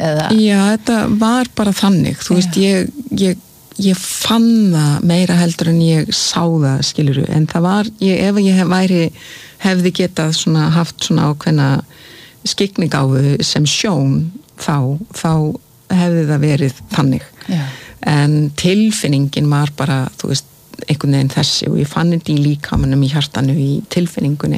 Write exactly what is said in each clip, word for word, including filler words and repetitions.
eða? Já, þetta var bara þannig, þú veist, ég, ég, ég fann það meira heldur en ég sá það, skilurðu, en það var, ég, ef ég hef, væri, hefði getað svona haft svona ákveðna skyggnigáfu sem sjón þá, þá hefði það verið þannig. Já. En tilfinningin var bara, þú veist, einhvern veginn þessi og ég fann þetta í líkamanum, í hjartanu, í tilfinningunni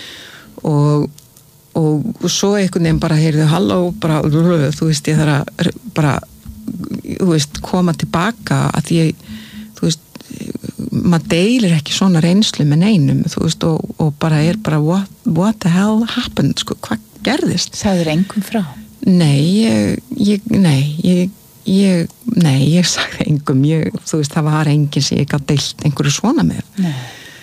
og og, og svo einhvern veginn bara heyrðu halló, bara, þú veist, ég þarf að bara, þú veist, koma tilbaka að ég, þú veist, maður deilir ekki svona reynslu með neinum, þú veist, og, og bara er bara what, what the hell happened, sko, hvað gerðist? Sagðir engum frá? Nei, ég, ég nei, ég, ég, nei, ég sagði engum, ég, þú veist, það var enginn sem ég gat deilt einhverju svona með. Nei.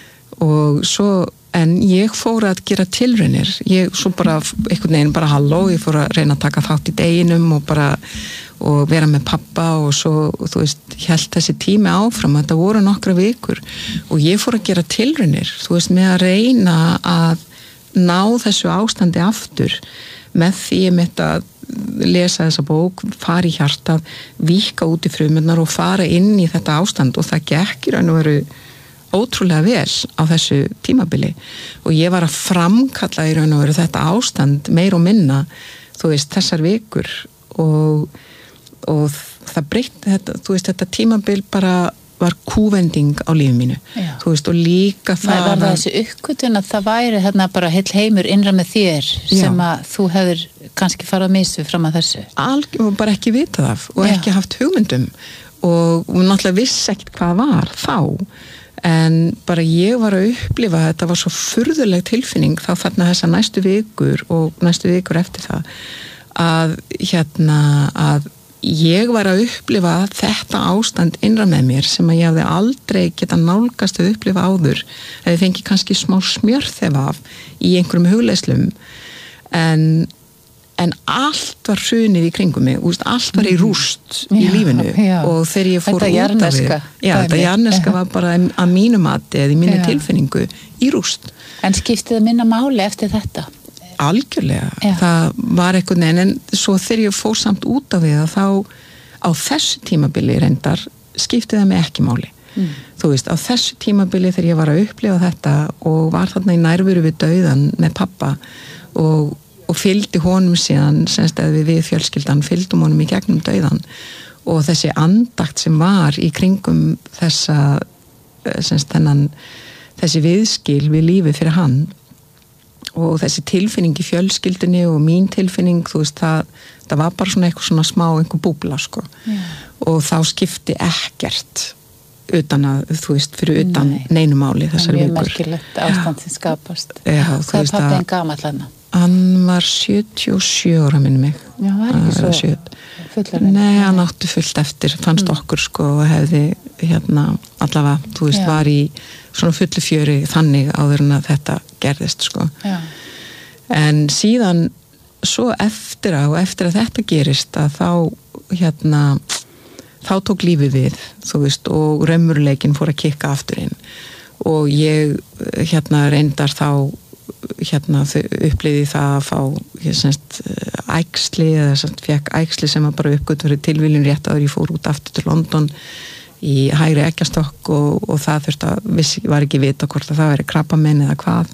Og svo en ég fór að gera tilraunir ég svo bara, einhvern veginn bara halló, ég fór að reyna að taka þátt í deginum og bara, og vera með pappa og svo, þú veist, hélt þessi tími áfram, þetta voru nokkra vikur og ég fór að gera tilraunir, þú veist, með að reyna að ná þessu ástandi aftur með því ég mitt að lesa þessa bók, fara í hjartað, víkka út í frumurnar og fara inn í þetta ástand og það gekk í raun og veru ótrúlega vel á þessu tímabili og ég var að framkalla í raun og veru þetta ástand meir og minna, þú veist, þessar vikur og, og það breytti þetta, þú veist, þetta tímabil bara var kúvending á lífi mínu. Já. Þú veist, og líka það Nei, var það þessi uppgötvun að það væri hérna bara heill heimur innra með þér sem Já. Að þú hefur kannski farað missu fram að þessu? Algjör, og bara ekki vitað af og Já. Ekki haft hugmyndum og, og náttúrulega vissi ekkert hvað var þá en bara ég var að upplifa þetta var svo furðuleg tilfinning þá þarna þessa næstu vikur og næstu vikur eftir það að hérna að ég var að upplifa þetta ástand innra með mér sem að ég hafði aldrei geta nálgast að upplifa áður eða fengi kannski smá smjörþef af í einhverjum hugleiðslum en, en allt var hrunið í kringum mig, úst, allt var í rúst í já, lífinu já. Og þegar ég fór út af því já, þetta jarneska var bara að mínu mati eða í mínu já. Tilfinningu í rúst. En skiptið að minna máli eftir þetta? Algjörlega, Já. Það var eitthvað en, en svo þegar ég fór samt út af því að þá á þessu tímabili reyndar skipti það mig ekki máli mm. þú veist, á þessu tímabili þegar ég var að upplifa þetta og var þarna í nærveru við dauðan með pappa og, og fylgdi honum síðan semst að við við fjölskyldan fylgdum honum í gegnum dauðan og þessi andakt sem var í kringum þessa semst þennan þessi viðskil við lífi fyrir hann og þessi tilfinning í fjölskyldunni og mín tilfinning, þú veist, það, það var bara svona eitthvað svona smá einhver búbla, sko. Yeah. Og þá skipti ekkert utan að, þú veist, fyrir utan Nei. Neinu máli þessar vikur. Mjög merkilegt ástand sem skapast. Já, hvað er pappi en gamall hann? Hann var sjötíu og sjö ára minni mig. Já, það er ekki svo fullarinn. Nei, hann átti fullt eftir, fannst mm. okkur, sko, og hefði, hérna, allavega, þú veist, Já. Var í svona fullu fjöri þannig áður en að þetta gerðist, sko. Já. En síðan svo eftir að og eftir að þetta gerist að þá hérna þá tók lífið við, þú veist, og raunveruleikinn fór að kikka aftur inn og ég hérna reyndar þá hérna upplýði það að fá ég semst æxli eða semst fekk æxli sem var bara uppgötvað tilviljun rétt áður ég fór út aftur til London í hægri eggjastokk og, og það þurfti að, vissi, var ekki vita hvort að það væri krabbamein eða hvað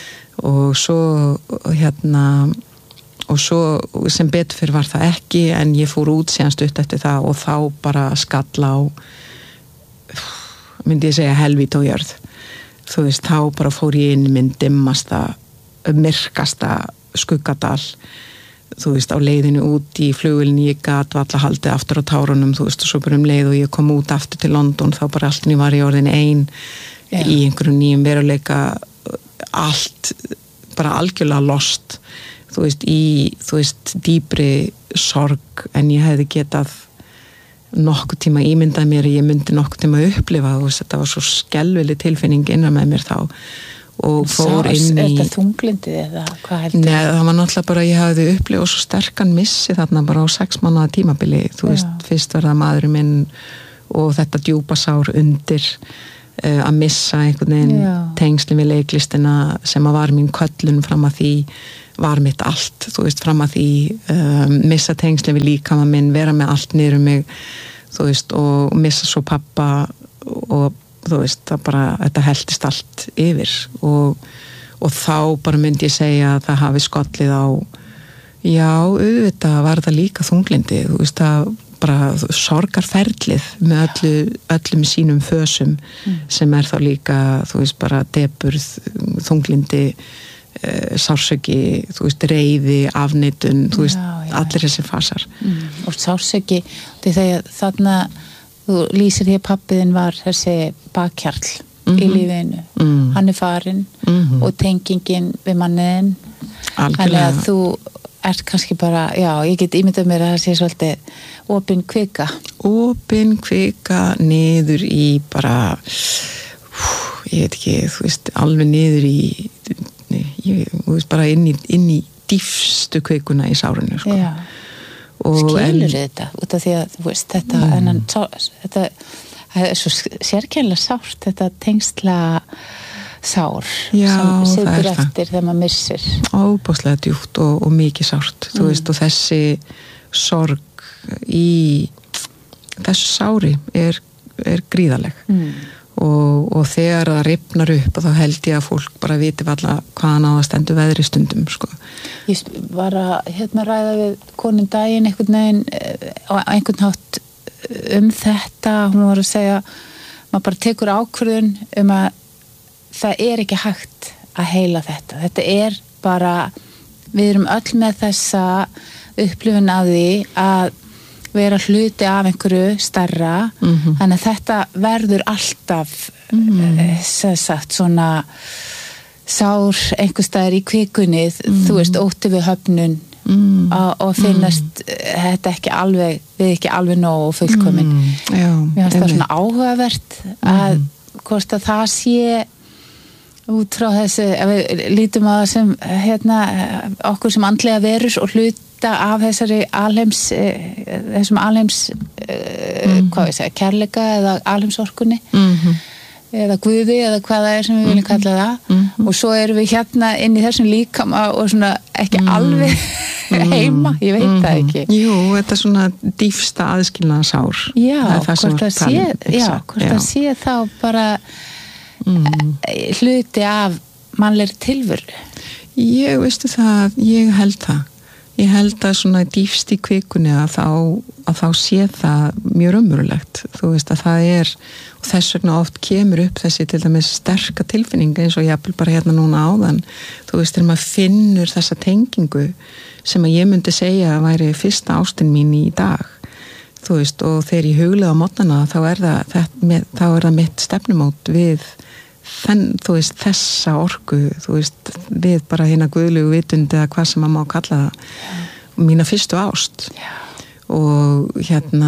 og svo hérna og svo sem betur fyrir var það ekki en ég fór út síðan stutt eftir það og þá bara skalla á myndi ég segja helvíti og jörð þú veist, þá bara fór ég inn í minn dimmasta, myrkasta skuggadal þú veist, á leiðinu út í flugvélni ég gat valla haldið aftur á tárunum þú veist, og svo bara um leið og ég kom út aftur til London þá bara allt í var ég orðin ein yeah. í einhverjum nýjum veruleika allt bara algjörlega lost þú veist, í, þú veist, dýpri sorg en ég hefði getað nokkuð tíma ímyndað mér ég myndi nokkuð tíma upplifa þú veist, þetta var svo skelfileg tilfinning innan með mér þá og fór inn í... Er þetta þunglindið eða hvað heldur? Nei, það var náttúrulega bara, ég hafði upplifað svo sterkan missi þarna bara á sex mánaða tímabili, þú veist, Já. Fyrst var það maðurinn minn og þetta djúpa sár undir uh, að missa einhvern veginn tengslin við leiklistina sem að var mín köllun fram að því var mitt allt, þú veist, fram að því um, missa tengslin við líkama minn, vera með allt niður um mig, þú veist, og missa svo pappa og þú veist, það bara, þetta heldist allt yfir og, og þá bara myndi ég segja að það hafi skollið á, já, auðvitað var það líka þunglindi, þú veist, það bara sorgarferlið með öllu, öllum sínum fösum mm. sem er þá líka, þú veist, bara deburð, þunglindi, e, sársöki, þú veist, reiði, afneitun, þú veist, já, já, allir þessi fasar. Mm. Og sársöki, þegar þarna þú lýsir því að pappiðin var þessi bakkjarl mm-hmm. í lífinu. Mm. Hann er farinn mm-hmm. og tengingin við manniðin. Þannig að þú ert kannski bara, já, ég get ímyndað mér að það sé svolítið opin kvika. Opin kvika niður í bara, hú, ég veit ekki, þú veist, alveg niður í, ég, þú veist, bara inn í, inn í dýfstu kvikuna í sárinu, sko. Já. Skilur þetta, út af því að, þú veist, þetta, mm. en þetta, þetta er svo sérkennilega sárt, þetta tengsla sár já, sem situr eftir þegar maður missir óbúslega djúpt og, og mikið sárt mm. þú veist og þessi sorg í þessu sári er, er gríðaleg mm. og, og þegar það rifnar upp og þá held ég að fólk bara viti alla hvaðan á að stendur veðri stundum sko. Ég var að hérna ræða við konum daginn einhvern veginn á einhvern hátt um þetta, hún var að segja maður bara tekur ákvörðun um að það er ekki hægt að heila þetta. Þetta er bara, við erum öll með þessa upplifun af því að vera hluti af einhverju stærra, mm-hmm. þannig að þetta verður alltaf mm-hmm. sem sagt svona sár einhvers staðar í kvikunni, mm-hmm. þú veist, ótti við höfnun mm-hmm. og, og finnast mm-hmm. þetta ekki alveg, við ekki alveg nóg og fullkomin. Mm-hmm. Já, mér finnst það svona áhugavert að mm-hmm. hvort að það sé út frá þessu, ef við lítum að það sem hérna, okkur sem andlega verur og hluta af þessari alheims, þessum alheims mm-hmm. hvað við segja, kærleika eða alheimsorkunni mm-hmm. eða guði eða hvað það er sem við viljum kalla það mm-hmm. og svo erum við hérna inn í þessum líkama og svona ekki mm-hmm. alveg heima, ég veit mm-hmm. það ekki. Jú, þetta er svona dýfsta aðskilnaða sár. Já, hvort það sé, já, hvort það sé þá bara Mm. hluti af mannlegri tilveru. Ég veistu það, ég held það ég held að svona dýfst í kvikunni að þá, að þá sé það mjög raunverulegt, þú veist að það er og þess vegna oft kemur upp þessi til dæmis sterka tilfinning eins og jafnvel bara hérna núna áðan, þú veist þegar maður finnur þessa tengingu sem að ég myndi segja að væri fyrsta ástin mín í dag, þú veist og þegar ég huglega á mótnana þá er það, það, þá er það mitt stefnumót við þenn, þú veist, þessa orku þú veist, við bara hérna guðlegu vitundi eða hvað sem maður má kalla það yeah. mína fyrstu ást yeah. og hérna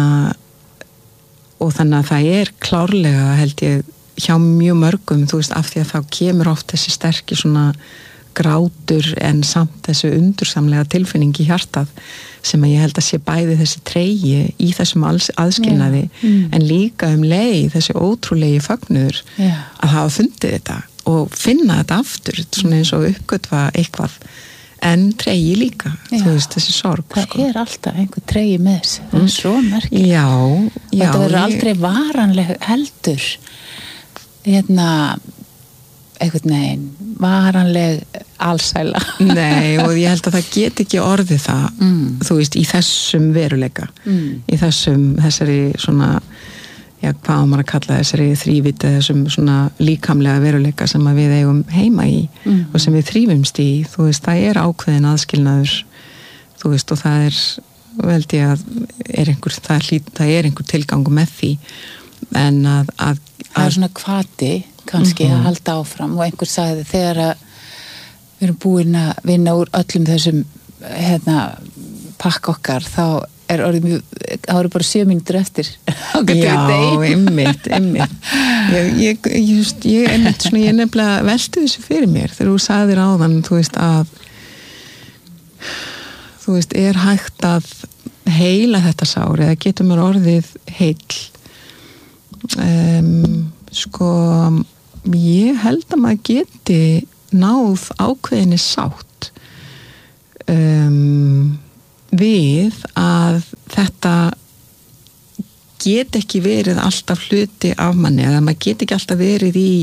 og þannig að það er klárlega held ég hjá mjög mörgum þú veist, af því að þá kemur oft þessi sterki svona grátur en samt þessu undursamlega tilfinning í hjartað sem að ég held að sé bæði þessi tregi í þessum aðskilnaði yeah. mm. en líka um leið þessi ótrúlegi fögnuður yeah. að hafa fundið þetta og finna þetta aftur svona eins og uppgötva eitthvað en tregi líka já. Þú veist þessi sorg það sko. Er alltaf einhver tregi með þessu það er svo merkilegt já, já, þetta verður ég... aldrei varanleg heldur hérna einhvern veginn varanleg allsæla. Nei, og ég held að það get ekki orðið það, mm. þú veist, í þessum veruleika, mm. í þessum, þessari svona, já, hvað á maður að kalla þessari þríviti, þessum svona líkamlega veruleika sem að við eigum heima í mm. og sem við þrýfumst í, þú veist, það er ákveðin aðskilnaður, þú veist, og það er, veldi ég að er einhver, það er, það er einhver tilgangu með því, en að, að, að það er svona hvati, kannski mm-hmm. að halda áfram og einhver sagði þegar að við erum búin að vinna úr öllum þessum hérna pakk okkar þá er orðið mjög, þá eru bara sjö mínútur eftir já, einmitt, einmitt ég, ég, just, ég einmitt svona, ég nefnilega velti þessu fyrir mér þegar þú sagðir áðan, þú veist að þú veist, er hægt að heila þetta sár eða getur mér orðið heill um sko ég held að maður geti náð ákveðinni sátt um, við að þetta get ekki verið alltaf hluti af manni, eða maður get ekki alltaf verið í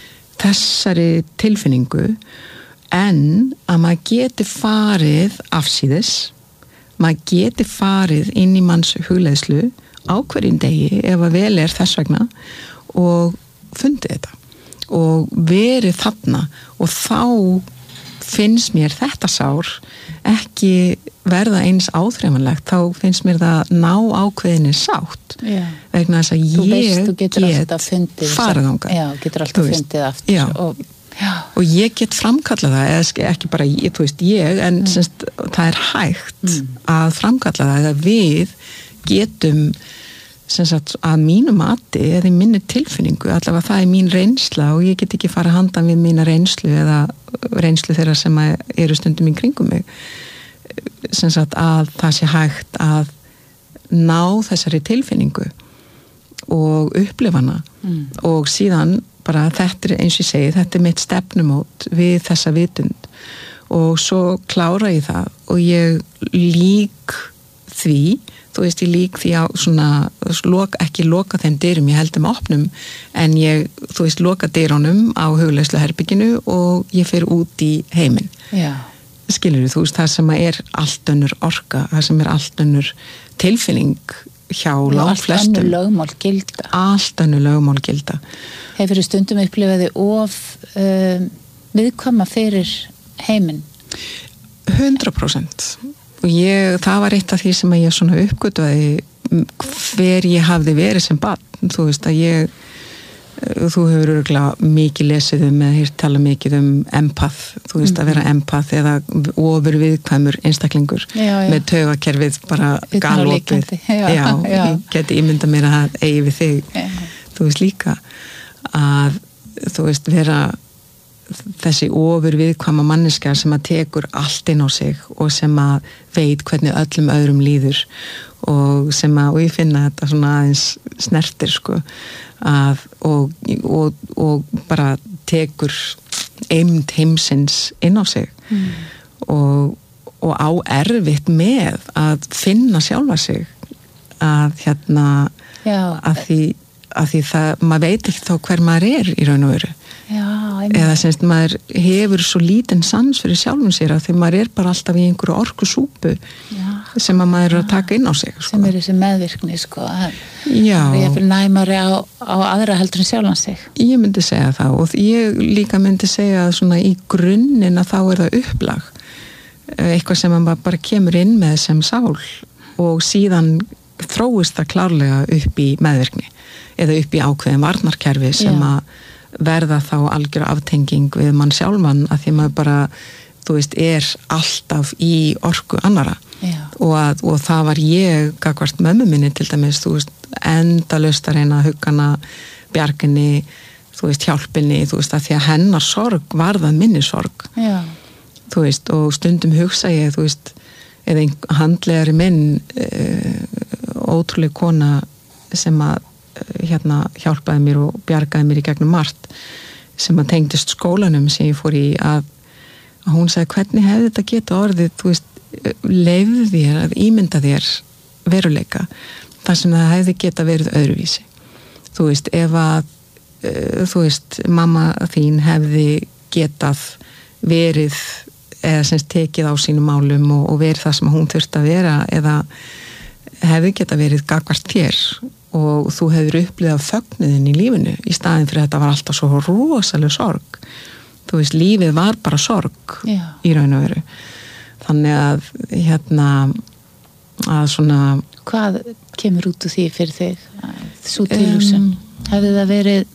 þessari tilfinningu, en að maður geti farið afsíðis, maður geti farið inn í manns hugleiðslu á hverjum degi ef að vel er þess vegna og fundið þetta og verið þarna, og þá finnst mér þetta sár ekki verða eins áþreifanlegt, þá finnst mér það ná ákveðinni sátt já. Vegna þess að þú ég veist, þú get farið þangað, já, getur alltaf fundið aftur já. Og, já. og ég get framkallað það, eða ekki bara ég, þú veist, ég en mm. semst, það er hægt mm. að framkalla það, að við getum Sagt, að mínu mati eða í minni tilfinningu, allavega það er mín reynsla og ég get ekki fara handan við mína reynslu eða reynslu þeirra sem eru stundum í kringum mig, sagt, að það sé hægt að ná þessari tilfinningu og upplifa hana mm. og síðan bara þetta er eins og ég segi, þetta er mitt stefnumót við þessa vitund og svo klára ég það og ég lík því þú veist, ég lík því að svona, loka, ekki loka þeim dyrum, ég held þeim opnum, en ég, þú veist, loka dyrunum á hugleiðslu herbygginu og ég fer út í heiminn. Já. Skilurðu, þú veist, það sem er allt önnur orka, það sem er allt önnur tilfinning hjá langflestum. Allt önnur lögmál gilda. Allt önnur lögmál gilda. Hefur stundum upplifaði of um, viðkvæma fyrir heiminn? hundrað prósent. Og ég, það var eitt af því sem ég svona uppgötvaði hver ég hafði verið sem barn, þú veist að ég þú hefur örugglega mikið lesið um eða hér tala mikið um empath, þú veist mm-hmm. að vera empath eða ofur viðkvæmur einstaklingur já, já. Með taugakerfið bara galopið, já, já, já. Ég geti ímyndað mér að eigi við þig já. Þú veist líka að þú veist vera þessi ofur viðkvæma manneskja sem að tekur allt inn á sig og sem að veit hvernig öllum öðrum líður og sem að, og ég finna þetta svona aðeins snertir sko að, og, og, og bara tekur eymd heimsins inn á sig mm. og, og á erfitt með að finna sjálfa sig að hérna Já. að því, að því það, maður veit ekki þá hver maður er í raun og veru Já, eða semst maður hefur svo lítinn sans fyrir sjálfum sér að því maður er bara alltaf í einhverju orkusúpu já, sem að maður er að taka inn á sig sko. Sem er þessi meðvirkni sko ég vil næmari á, á aðra heldur en sjálfan sig. Ég myndi segja það og ég líka myndi segja að svona í grunninn að þá er það upplag eitthvað sem maður bara kemur inn með sem sál og síðan þróist það klárlega upp í meðvirkni eða upp í ákveðin varnarkerfi sem já. Að verða þá algjör aftenging við mann sjálfan að því maður bara, þú veist, er alltaf í orku annara og, að, og það var ég gagvart mömmu minni til dæmis, þú veist, endalaust að reyna að hugana bjarginni, þú veist, hjálpinni, þú veist, að því að hennar sorg varðan minni sorg Já. Þú veist, og stundum hugsa ég, þú veist, eða handlegari minn uh, ótrúlega kona sem að hérna hjálpaði mér og bjargaði mér í gegnum margt sem að tengdist skólanum sem ég fór í að, að hún sagði hvernig hefði þetta geta orðið, þú veist, leyfðu þér að ímynda þér veruleika þar sem það hefði geta verið öðruvísi. Þú veist, ef að uh, þú veist, mamma þín hefði getað verið eða semst tekið á sínum málum og, og verið það sem hún þurfti að vera eða hefði geta verið gagvart þér og þú hefur upplifað fögnuðin í lífinu í staðin fyrir þetta var alltaf svo rosalega sorg þú veist, lífið var bara sorg Já. Í raun og veru þannig að hérna að svona hvað kemur út úr því fyrir þig svo tilhugsun um, hefði það verið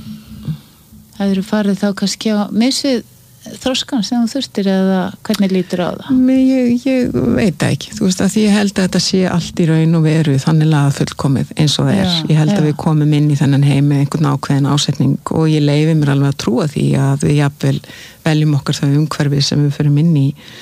hefði þú farið þá kannski á misvið þroskan sem þú þurftir eða hvernig lítur á það? Ég, ég veit það ekki, þú veist að því ég held að þetta sé allt í raun og veru þannig lagað fullkomið eins og það er. Já, ég held já. Að við komum inn í þennan heim með einhvern ákveðin ásetning og ég leyfi mér alveg að trúa því að við jafnvel veljum okkar það umhverfið sem við förum inn í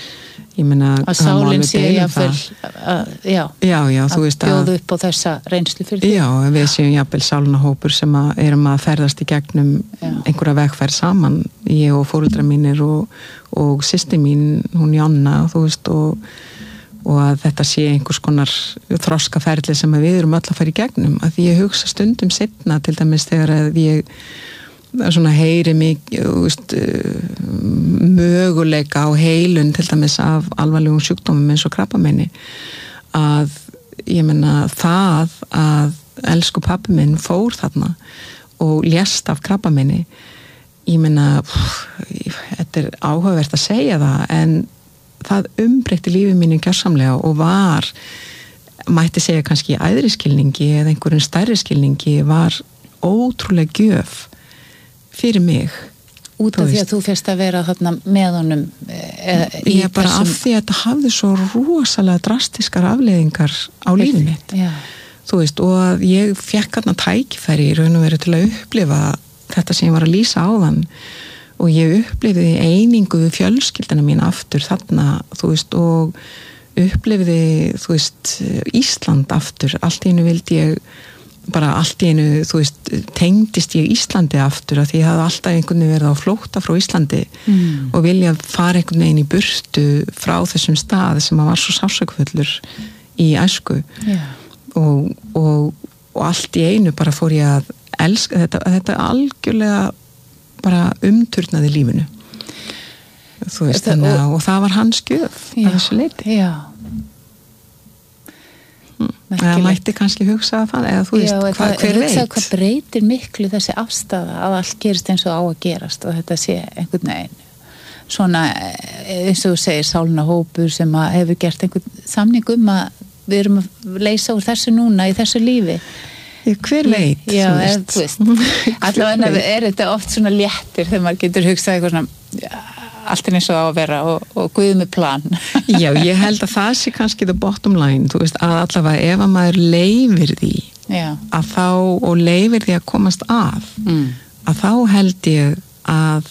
ég meina að sálinn sé jafnvel að, já, já, já, þú að veist að bjóða upp á þessa reynslu fyrir því. Já, við séum jafnvel sálnahópur sem að erum að ferðast í gegnum já. Einhverja vegferð saman, ég og fóreldrar mínir og, og systir mín, hún Jonna, þú veist, og, og að þetta sé einhvers konar þroskaferli sem við erum öll að fara í gegnum, að því ég hugsa stundum seinna, til dæmis þegar að ég svona heyri mikið, þú veist, möguleika á heilun til dæmis af alvarlegum sjúkdómum eins og krabbameini, að ég meina það að elsku pabbi minn fór þarna og lést af krabbameini, ég meina þetta er áhugavert að segja það, en það umbreytti lífi mínu gjörsamlega og var, mætti segja kannski í æðri skilningi eða einhverjum stærri skilningi, var ótrúlega gjöf fyrir mig. Út af því að þú fyrst að vera þarna með honum eða í ég bara þessum... af því að þetta hafði svo rosalega drastiskar afleiðingar á lífið mitt. Já. Þú veist, og að ég fekk þarna tækifæri í raun og veru til að upplifa þetta sem ég var að lýsa áðan, og ég upplifiði einingu við fjölskyldina mín aftur þarna, þú veist, og upplifiði, þú veist, Ísland aftur, allt í einu vildi ég bara allt í einu, þú veist, tengdist ég Íslandi aftur, að því ég hafði alltaf einhvern veginn verið á flótta frá Íslandi mm. og vilja fara einhvern veginn í burtu frá þessum stað sem var svo sásökfullur í æsku yeah. og, og, og allt í einu bara fór ég að elska þetta, þetta algjörlega bara umturnaði lífinu, þú veist, þannig að, og það var hans gjöf að þessu leyti. Já. Það mætti kannski hugsa að það, eða þú veist, já, hva, hver veit. Hvað breytir miklu þessi afstafa að allt gerist eins og á að gerast og þetta sé einhvern veginn svona, eins og þú segir, sálnahópur sem að hefur gert einhvern samning um að við erum að leysa úr þessu núna í þessu lífi. Já, hver veit, já, þú veist. Þú veist. Allavega er þetta oft svona léttir þegar maður getur hugsað eitthvað svona, já, allt er eins og á að vera og, og guð með plan. Já, ég held að það sé kannski the bottom line, þú veist, að allavega ef að maður leifir því Já. Að þá, og leifir því að komast að mm. að þá held ég að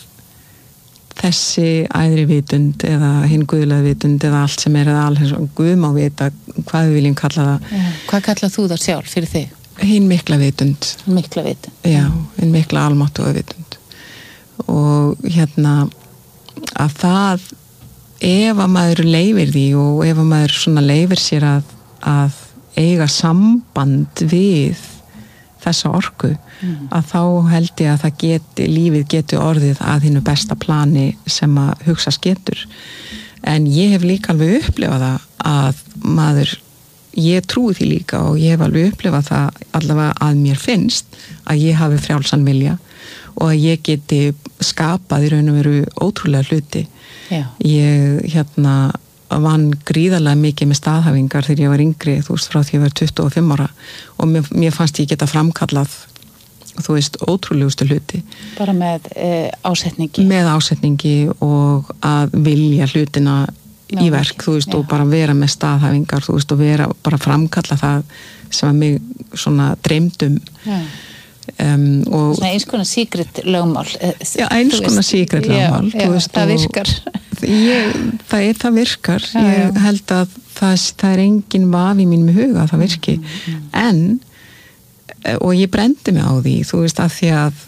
þessi æðri vitund eða hinn guðlega vitund eða allt sem er eða alls, guð má vita hvað við viljum kalla það. Já. Hvað kallað þú það sjálf fyrir þig? Hinn mikla vitund. Mikla vitund. Já, hinn mikla almáttuga vitund. Og hérna að það, ef að maður leifir því og ef að maður svona leifir sér að, að eiga samband við þessa orku, mm. að þá held ég að það geti, lífið geti orðið að hinnu besta plani sem að hugsast getur. En ég hef líka alveg upplifað það að maður, ég trúi því líka og ég hef alveg upplifað það allavega að mér finnst að ég hafi frjálsan vilja og að ég geti skapað í raun og veru ótrúlega hluti. Já. Ég hérna vann gríðarlega mikið með staðhæfingar þegar ég var yngri, þú veist, frá því ég var tuttugu og fimm ára og mér, mér fannst ég geta framkallað, þú veist, ótrúlegustu hluti. Bara með e, ásetningi? Með ásetningi og að vilja hlutina Ná, í verk, þú veist, já. Og bara vera með staðhæfingar, þú veist, og vera, bara framkalla það sem að mig svona dreymdum. Já. Um, og svona eins konar secret lögmál. Já, eins konar secret lögmál. Já, já, veist, það virkar. Ég, það, er, það virkar. Já, ég já. held að það, það er engin vafi í mínum huga að það virki. Mm, mm. En, og ég brendi mig á því, þú veist, að því að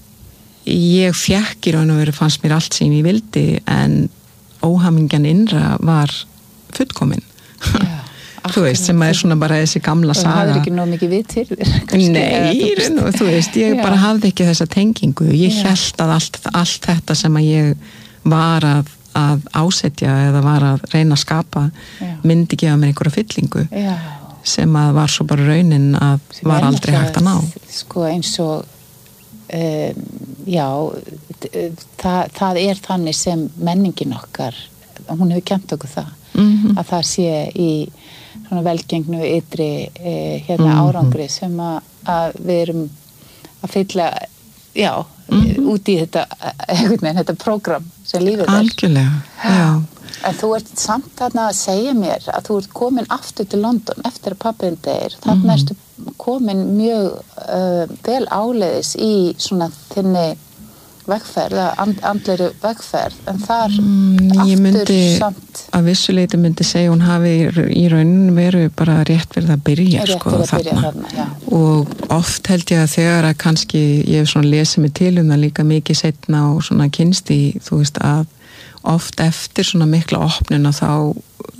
ég fjekk í raun og veru fannst mér allt sem ég vildi, en óhamingjan innra var fullkomin. Já. Þú veist, sem er svona bara þessi gamla saga. Og það er ekki nóg mikið við til þér. Nei, þú, þú veist, ég já. bara hafði ekki þessa tengingu. Ég já. held að allt, allt þetta sem að ég var að, að ásetja eða var að reyna að skapa já. myndi gefa mér einhverja fyllingu já. sem að var svo bara raunin að sem var aldrei hægt að ná. Sko eins og um, já, það, það er þannig sem menningin okkar, hún hefur kennt okkur það, mm-hmm. að það sé í svona velgengnu ytri eh, hérna mm-hmm. árangri sem að, að við erum að fylla já, mm-hmm. út í þetta einhvern veginn, þetta prógram sem lífið er. Algjörlega, já. En þú ert samt þarna að segja mér að þú ert komin aftur til London eftir að pappinn deyr, þarna mm-hmm. ertu komin mjög uh, vel áleiðis í svona þinni vegferð, and, andleiri vegferð, en þar mm, aftur myndi, samt að vissuleiti myndi segja hún hafi í raunin veru bara rétt fyrir það að byrja, rétt sko, fyrir að byrja þarna, þarna og oft held ég að þegar að kannski ég hef svona lesið mig til um það líka mikið seinna og svona kynst í, þú veist, að oft eftir svona mikla opnuna þá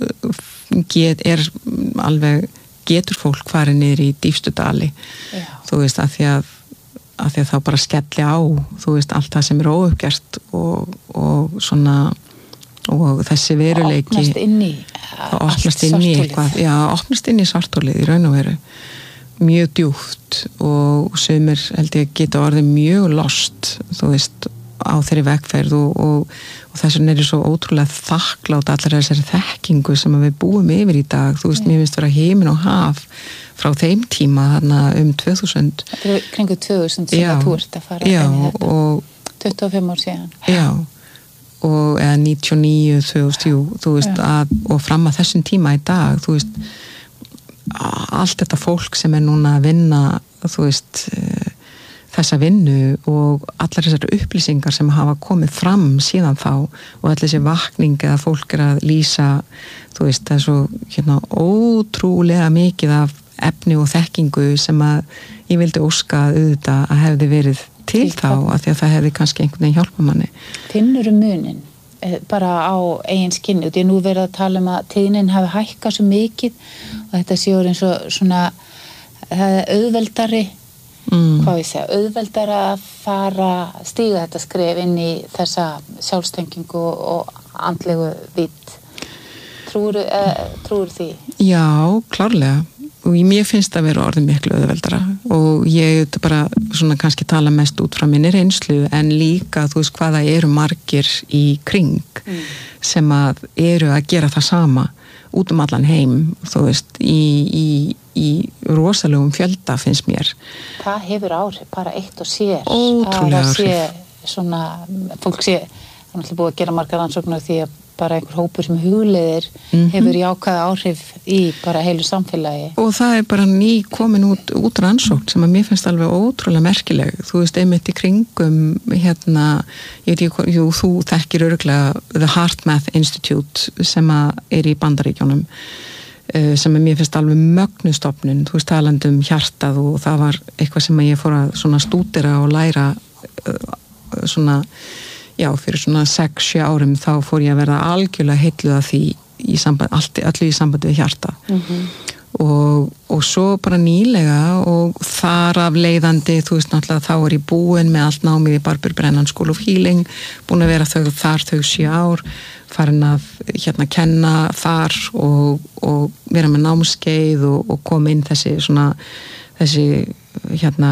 get, er alveg getur fólk farið niður í dýpstu dali, Já. Þú veist, að því að að því að þá bara skelli á, þú veist, allt það sem er óuppgert og, og svona og þessi veruleiki það opnast inn í það opnast inn í eitthvað, já, opnast inn í svartholið í raun og veru mjög djúpt og sumir held ég geta orðið mjög lost, þú veist, á þeirri vegferð og, og, og þess vegna er svo ótrúlega þakklátt allar þessari þekkingu sem við búum yfir í dag, þú veist, mér finnst vera heimin og haf frá þeim tíma þarna um tvö þúsund. Þetta er kringu tvö þúsund sem já, að þú ert að fara já, inn í þetta. Og, tuttugu og fimm ár síðan. Já, og eða níutíu og níu, tvö þúsund, þú veist, að, og fram að þessum tíma í dag, þú veist, allt þetta fólk sem er núna að vinna, þú veist, þessa vinnu og allar þessar upplýsingar sem hafa komið fram síðan þá og allir þessi vakning eða fólk er að lýsa, þú veist, það er svo hérna, ótrúlega mikið af efni og þekkingu sem að ég vildi óska auðvitað að hefði verið til þá, af því að það hefði kannski einhvern veginn hjálpa manni. Finnurðu munin bara á eigin skinni, og því að nú verið að tala um að tíðnin hafi hækkað svo mikið og þetta séur eins og svona auðveldari mm. hvað ég segja, auðveldara að fara stíga þetta skref inn í þessa sjálfstengingu og andlegu vitt. Trúir, eh, trúir því? Já, klárlega. Og mér finnst það að vera orðið miklu auðveldara og ég bara svona kannski tala mest út frá minni reynslu en líka þú veist hvaða eru margir í kring mm. sem að eru að gera það sama út um allan heim, þú veist, í, í, í rosalegum fjölda finnst mér. Það hefur áhrif, bara eitt og sér. Ótrúlega áhrif. Sé svona, fólk sé, það er náttúrulega búið að gera margar rannsóknir því að bara einhver hópur sem hugleiðir mm-hmm. hefur jákvæða áhrif í bara heilu samfélagi. Og það er bara ný komin út, út rannsókn sem að mér finnst alveg ótrúlega merkileg. Þú veist, einmitt í kringum hérna, ég veit ekki, jú, þú þekkir örugglega The HeartMath Institute sem að er í Bandaríkjónum sem að mér finnst alveg mögnustofnun, þú veist, talandi um hjartað og það var eitthvað sem að ég fór að svona stúdera og læra svona já, fyrir svona sex sjö árum þá fór ég að verða algjörlega heilluð af því í samband, allt, allir í sambandi við hjarta mm-hmm. og, og svo bara nýlega og þar af leiðandi, þú veist náttúrulega þá er ég búin með allt námið í Barbara Brennan School of Healing, búin að vera þau, þar þau sjö ár, farin að hérna kenna þar og, og vera með námskeið og, og koma inn þessi svona þessi hérna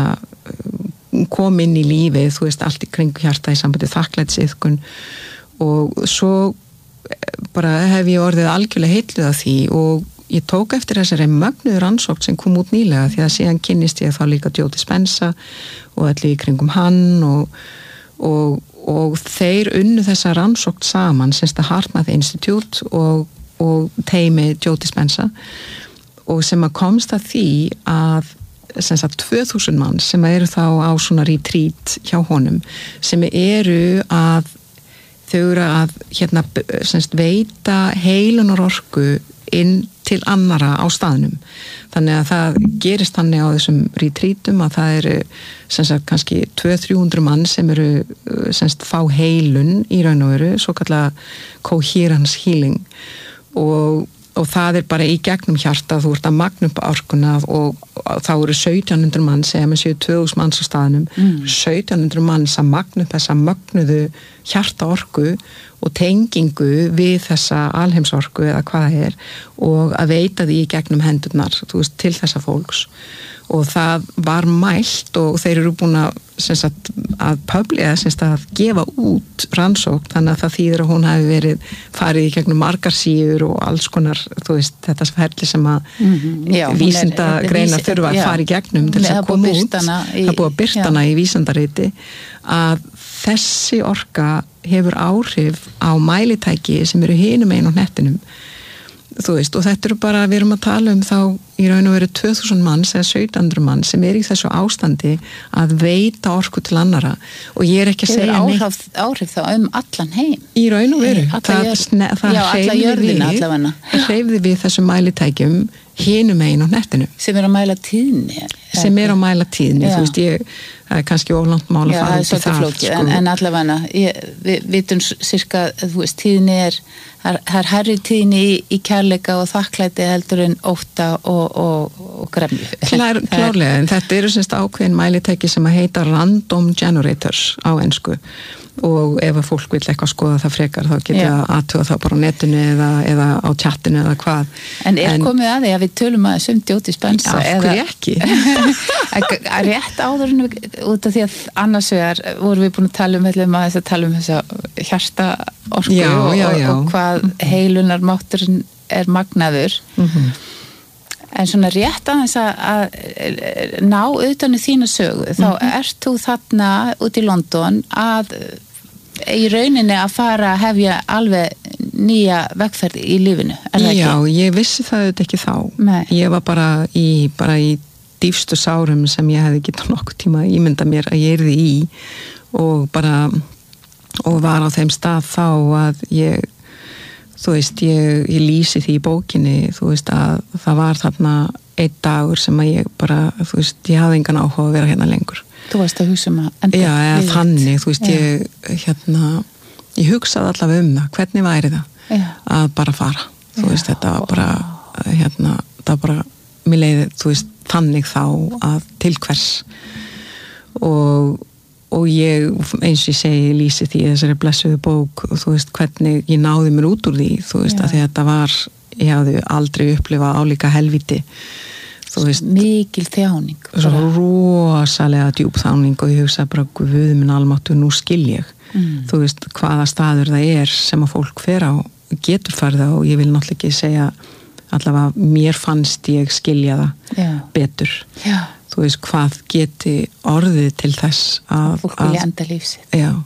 kom inn í lífið, þú veist, allt í kringu hjarta í sambandi þakklætisiðkun og svo bara hef ég orðið algjörlega heilluð af því og ég tók eftir þessari mögnuðu rannsókn sem kom út nýlega því að síðan kynnist ég þá líka Joe Dispenza og allir í kringum hann og, og, og þeir unnu þessa rannsókn saman, semst að HeartMath Institute og, og teimi Joe Dispenza og sem að komst að því að sem sagt tvö þúsund mann sem eru þá á svona retreat hjá honum sem eru að þau eru að hérna sem sagt veita heilunar orku inn til annara á staðnum þannig að það gerist þannig á þessum retreatum að það eru sem sagt kannski tvö til þrjú hundruð mann sem eru sem sagt fá heilun í raun og veru, svo kallar coherence healing og og það er bara í gegnum hjarta, þú ert að magna upp orkuna og, og þá eru sautján hundruð manns, eða með séu tvö þúsund manns á staðnum, mm. sautján hundruð manns að magna upp þessa magnuðu hjarta orku og tengingu við þessa alheimsorku eða hvað það er og að veita því í gegnum hendurnar, þú veist, til þessa fólks og það var mælt og þeir eru búin að, sagt, að publika, að gefa út rannsókn, þannig að það þýðir að hún hafi verið farið í gegnum margar síður og alls konar, þú veist, þetta ferli sem að mm-hmm. já, vísinda er, greina vísi, þurfa að já. fara í gegnum til þess að koma út, í, það búið að birtana í vísindariti, að þessi orka hefur áhrif á mælitæki sem eru hinum einn á hnettinum þú veist, og þetta eru bara, við erum að tala um þá í raun og veru tvö þúsund manns eða sautján hundruð manns sem er í þessu ástandi að veita orku til annara og ég er ekki að Hefur segja áhrif, áhrif þá um allan heim í raun og veru það, jörð, það já, alla jörðina allavega hreyfði við þessum mælitækjum hinum megin á nettinu sem er að mæla tíðni sem er að mæla tíðni, já. Þú veist ég það er kannski oflangt mál að fara út í það flóki, sko. en, en allavega ég, við vitum cirka, þú veist, tíðni er það er herri tíðni í, í kærleika og þakklæti heldur en ótta og, og, og gremju Klár, klárlega, en þetta eru semst ákveðin mælitæki sem að heita random generators á ensku og ef að fólk vil eitthvað skoða það frekar þá geta yeah. aðtuga það bara á netinu eða, eða á chatinu eða hvað En er en, komið að því að við tölum að sum Joe Dispenza af hverju ekki? Rétt áður út af því að annars vegar vorum við búin að tala um að tala um þessa hjarta orku já, og, já, já. og hvað heilunar mátturinn er magnaður mm-hmm. en svona rétt aðeins að, að ná utan í þína sögu þá mm-hmm. ert þú þarna út í London að í rauninni að fara að hefja alveg nýja vegferð í lífinu, er það ekki? Já, ég vissi það auðvitað ekki þá. Nei. Ég var bara í, bara í dýfstu sárum sem ég hefði getað nokkuð tíma að ímynda mér að ég yrði í og bara og var á þeim stað þá að ég þú veist, ég, ég lýsi því í bókinni, þú veist að það var þarna einn dagur sem að ég bara, þú veist, ég hafði engan áhuga að vera hérna lengur. Þú varst að hugsa um að enda Já, eða þannig, þú veist, Já. ég hérna, ég hugsaði allavega um það, hvernig væri það Já. Að bara fara, þú Já. Veist, þetta var bara, hérna, það var bara, mér leiði, þú veist, þannig þá að til hvers og og ég, eins og ég segi, lýsi því þessari blessuðu bók og þú veist hvernig ég náði mér út úr því þú veist Já. Að því að þetta var ég hafði aldrei upplifað álíka helvíti þú veist mikil þjáning svo rosalega djúp þjáning og ég hugsa bara guð minn almáttugur nú skil ég mm. þú veist hvaða staður það er sem að fólk fer á getur farið á og ég vil náttúrulega ekki segja allavega mér fannst ég skilja það Já. Betur Já þú veist hvað geti orðið til þess að fólk vilja enda lífsitt já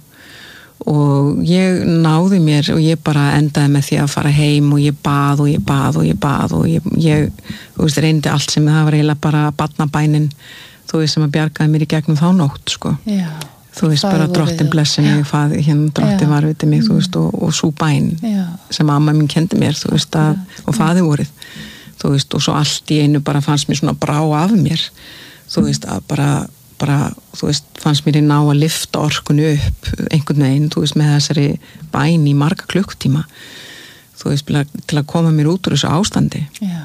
og ég náði mér og ég bara endaði með því að fara heim og ég bað og ég bað og ég bað og ég, ég þú veist reyndi allt sem það var eiginlega bara barnabænin þú veist sem að bjargaði mér í gegnum þá nótt sko já þú veist bara drottin blessi mig fað, hérna drottin var við mig mm. þú veist og, og svo bæn já. Sem amma mín kendi mér þú veist að, já. Og faði vorið þú veist og svo allt í einu bara fannst mér svona brá af mér þú veist að bara, bara þú veist, fannst mér í ná að lyfta orkunu upp einhvern veginn, þú veist, með þessari bæn í marga klukktíma þú veist, til að koma mér út úr þessu ástandi Já,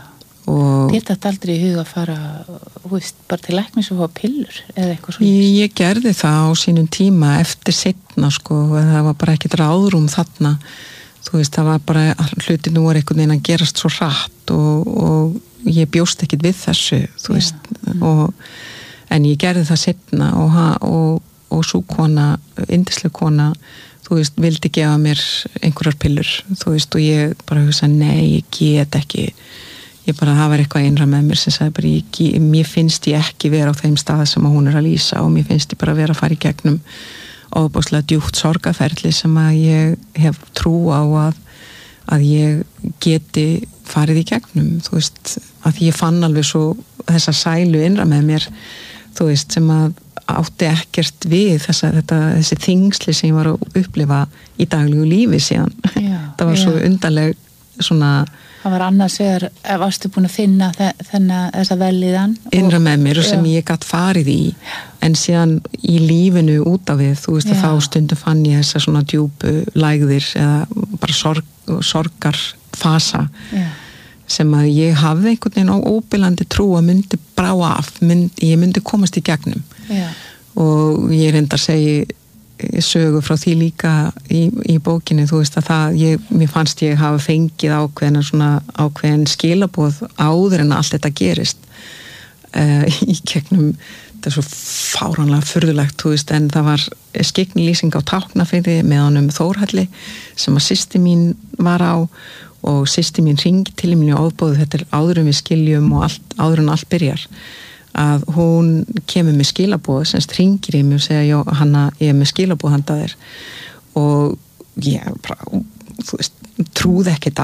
og þér þetta aldrei í huga að fara þú veist, bara til læknis og fá pillur eða eitthvað svona ég, ég gerði það á sínum tíma eftir seinna sko, það var bara ekkert ráðrúm þarna þú veist, það var bara hluti nú er einhvern veginn að gerast svo hratt og, og ég bjóst ekkit við þessu þú veist yeah. og, en ég gerði það setna og, og, og svo kona, yndisleg kona þú veist, vildi gefa mér einhverjar pillur, þú veist, og ég bara hugsa, nei, ég get ekki ég bara, það var eitthvað innra með mér sem sagði bara, ég, mér finnst ég ekki vera á þeim stað sem hún er að lýsa og mér finnst ég bara vera að fara í gegnum ofboðslega djúpt sorgaferli sem að ég hef trú á að að ég geti farið í gegnum, þú veist að ég fann alveg svo þessa sælu innra með mér, þú veist sem að átti ekkert við þessa, þetta, þessi þingsli sem ég var að upplifa í daglegu lífi síðan já, það var já. Svo undarleg svona það var annars vegar, varstu búin að finna þennan, þessa velíðan innra með mér og sem já. Ég gatt farið í en síðan í lífinu út af við, þú veist já. Að þá stundum fann ég þessa svona djúpu lægðir eða bara sorg, sorgarfasa já. Sem að ég hafði einhvern veginn á óbylandi trú að myndi brá af, myndi, ég myndi komast í gegnum já. Og ég reyndar segi sögu frá því líka í, í bókinni, þú veist að það, ég, mér fannst ég hafa fengið ákveðina svona ákveðin skilaboð áður en allt þetta gerist uh, í gegnum, þetta er svo fáránlega furðulegt, þú veist, en það var skyggnilýsing á Tálknafirði með honum Þórhalli sem að systir mín var á og systir mín ringi til mín og ofbóðu þetta er áður en við skiljum og allt, áður en allt byrjar að hún kemur með skilaboð semst ringir í mig og segja já, hanna, ég er með skilaboð handa þér og ég bara, þú veist, trúði ekkert á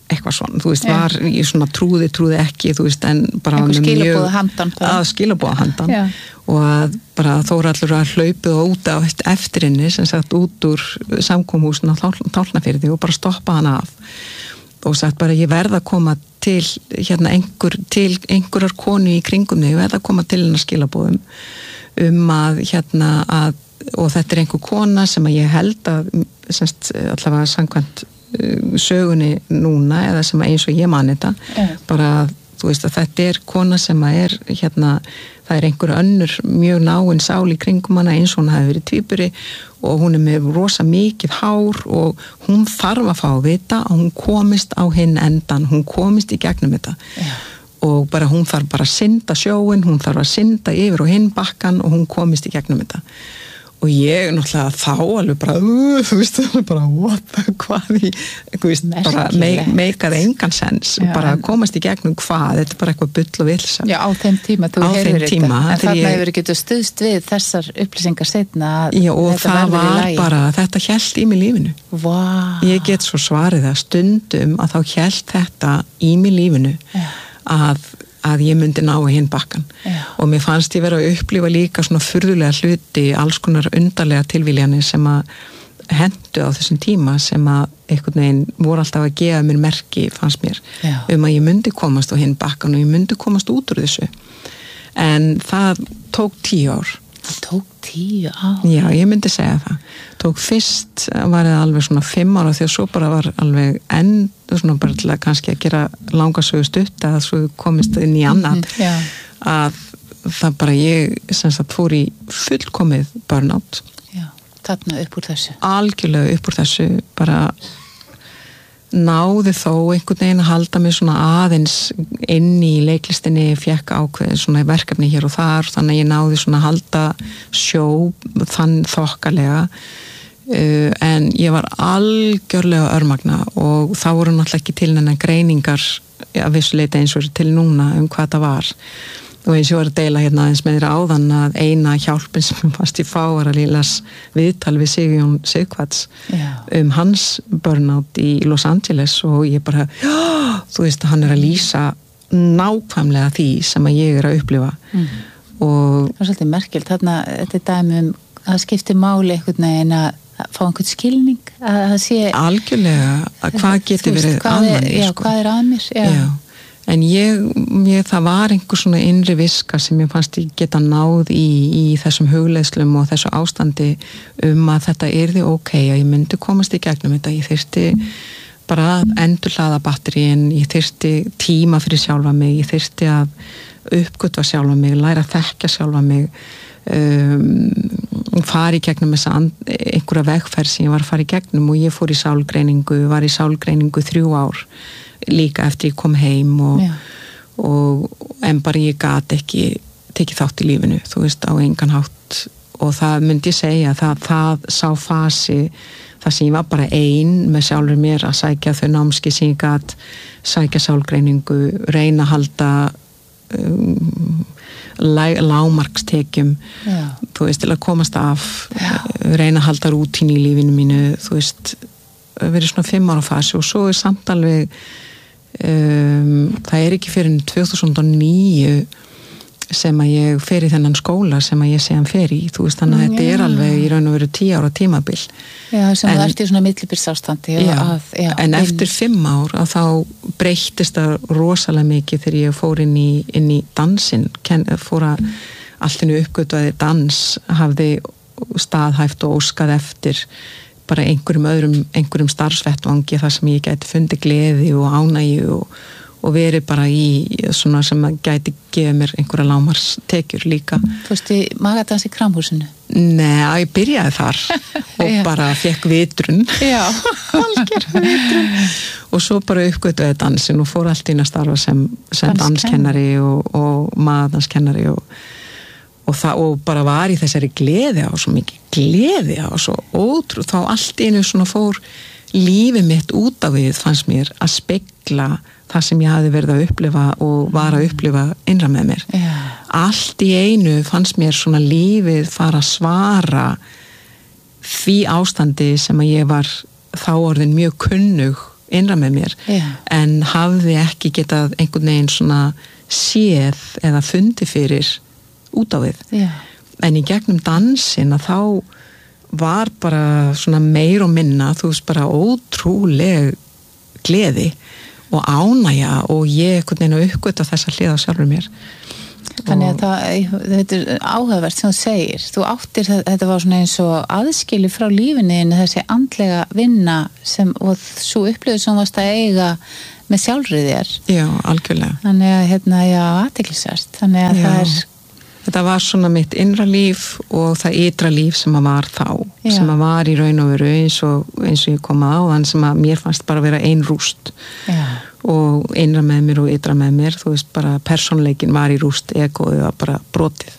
eitthvað svona, þú veist, yeah. var í svona trúði, trúði ekki, þú veist, en bara einhver skilabóða handan að skilabóða handan yeah. og að bara Þórhallur að hlaupið og út á eftir henni, sem sagt út úr samkomhúsinu á Tálknafirði og bara stoppa hana af og sagt bara ég verð að koma til hérna einhver, til einhverjar konu í kringum mig, ég verð að koma til hennar skilabóðum um að hérna að, og þetta er einhver kona sem að ég held að semst allavega samkvæmt sögunni núna eða sem eins og ég man þetta yeah. bara þú veist að þetta er kona sem að er hérna, það er einhver önnur mjög náin sál í kringum hana eins og hún hafi verið tvíburi og hún er með rosa mikið hár og hún þarf að fá að vita að hún komist á hinn endan, hún komist í gegnum þetta yeah. og bara hún þarf bara að synda sjóin, hún þarf að synda yfir og hinn bakkan og hún komist í gegnum þetta og ég náttúrulega þá alveg bara uh, þú veist, bara what, hvað í, þú veist, bara meikaði engan sens, já, bara en, komast í gegnum hvað, þetta er bara eitthvað bull og vilsa. Já, á þeim tíma, þú heyrður þetta, en þarna hefur ekki stuðst við þessar upplýsingar seinna að já, og það var bara, þetta hélt í mig lífinu. Wow. Ég get svo svarið að stundum að þá hélt þetta í mig lífinu já. að að ég myndi ná að hinn bakkan Já. og mér fannst ég vera að upplifa líka svona furðulega hluti, alls konar undarlega tilvíljanir sem að hendu á þessum tíma sem að einhvern veginn voru alltaf að gefa mér merki fannst mér Já. um að ég myndi komast á hinn bakkan og ég myndi komast út úr þessu en það tók tíu ár Það tók tíu ár? Já, ég myndi segja það. Tók fyrst var það alveg svona fimm ára því að svo bara var alveg enn svona bara til að kannski að gera langasögu stutt að svo komist inn í annað mm, að það bara ég sem sagt fór í fullkomið burnout. Já, þarna upp úr þessu. Algjörlega upp úr þessu bara náði þó einhvern veginn að halda mig svona aðeins inn í leiklistinni, fekk ákveð svona verkefni hér og þar, þannig að ég náði svona að halda sjó þann þokkalega uh, en ég var algjörlega örmagna og þá voru náttúrulega ekki til nennan greiningar að vissuleita eins og til núna um hvað það var og eins og ég var að deila hérna eins með þér áðan að eina hjálpin sem fast í fá var að lílas viðtal við Sigurjón Sighvats um hans burnout í Los Angeles og ég bara, þú veist hann er að lýsa nákvæmlega því sem að ég er að upplifa mm. og það er svolítið merkilt, þarna þetta er dæmi um að skipti máli einhvern veginn að fá einhvern skilning að það sé algjörlega, að hvað getur verið að manni já, sko. Hvað er að mér já. Já. En ég, ég, það var einhver svona innri viska sem ég fannst ég geta náð í, í þessum hugleiðslum og þessu ástandi um að þetta yrði ok, að ég myndi komast í gegnum þetta, ég þyrfti bara að endurhlaða batteríin, ég þyrfti tíma fyrir sjálfa mig, ég þyrfti að uppgötva sjálfa mig, læra að þekka sjálfa mig, um, fara í gegnum þessa einhverja vegferð sem ég var að fara í gegnum og ég fór í sálgreiningu, var í sálgreiningu þrjú ár líka eftir ég kom heim og, og en bara ég gat ekki tekið þátt í lífinu, þú veist, á engan hátt og það myndi ég segja það, það sá fasi það sem ég var bara ein með sjálfur mér að sækja þau námski sem ég gat sækja sálgreiningu, reyna að halda um, lágmarkstekjum þú veist, til að komast af Já. Reyna að halda rútín í lífinu mínu, þú veist verið svona fimm ára fasi og svo er samt alveg um, það er ekki fyrir tvö þúsund og níu sem að ég fer í þennan skóla sem að ég sé hann fer í, þú veist, þannig að þetta er alveg í raun og veru tíu ára tímabil Já, sem það ert í svona millibilsástandi já, að, já, en eftir fimm ár að þá breyttist það rosalega mikið þegar ég fór inn í, inn í dansin, ken, fór að allt innu uppgötvaði dans hafði staðhæft og óskað eftir bara einhverjum öðrum, einhverjum starfsvettvangi þar sem ég gæti fundið gleði og ánægju og, og verið bara í svona sem gæti gefa mér einhverja lámarstekjur líka. Þú veist, í magadans í Kramhúsinu? Nei, ég byrjaði þar og bara fekk vitrun. Já, algjör vitrun. Og svo bara uppgötuði dansin og fór allt inn að starfa sem, sem danskennari og, og magadanskennari og Og, það, og bara var í þessari gleði á svo mikið gleði á svo ótrú þá allt einu svona fór lífið mitt út af við fannst mér að spegla það sem ég hafi verið að upplifa og var að upplifa innra með mér yeah. Allt í einu fannst mér svona lífið fara að svara því ástandi sem að ég var þá orðin mjög kunnug innra með mér yeah. en hafði ekki getað einhvern veginn svona séð eða fundi fyrir út á við yeah. en í gegnum dansin að þá var bara svona meir og minna þú veist bara ótrúleg gleði og ánægja og ég einhvern veginn að uppgöta þessa hliða sjálfur mér. Þannig að það, þetta er áhugavert sem þú segir. Þú áttir, þetta var svona eins og aðskili frá lífinni þessi andlega vinna sem, og svo upplifið sem varst að eiga með sjálfrið þér. Já, algjörlega. Þannig að, hérna, já, athyglisvert. Þannig að já. Það er... Þetta var svona mitt innra líf og það ytra líf sem að var þá, já. Sem að var í raun og veru eins og, eins og ég kom að áðan sem að mér fannst bara vera ein rúst. Já. Og innra með mér og ytra með mér, þú veist bara persónleikin var í rúst, egoið var bara brotið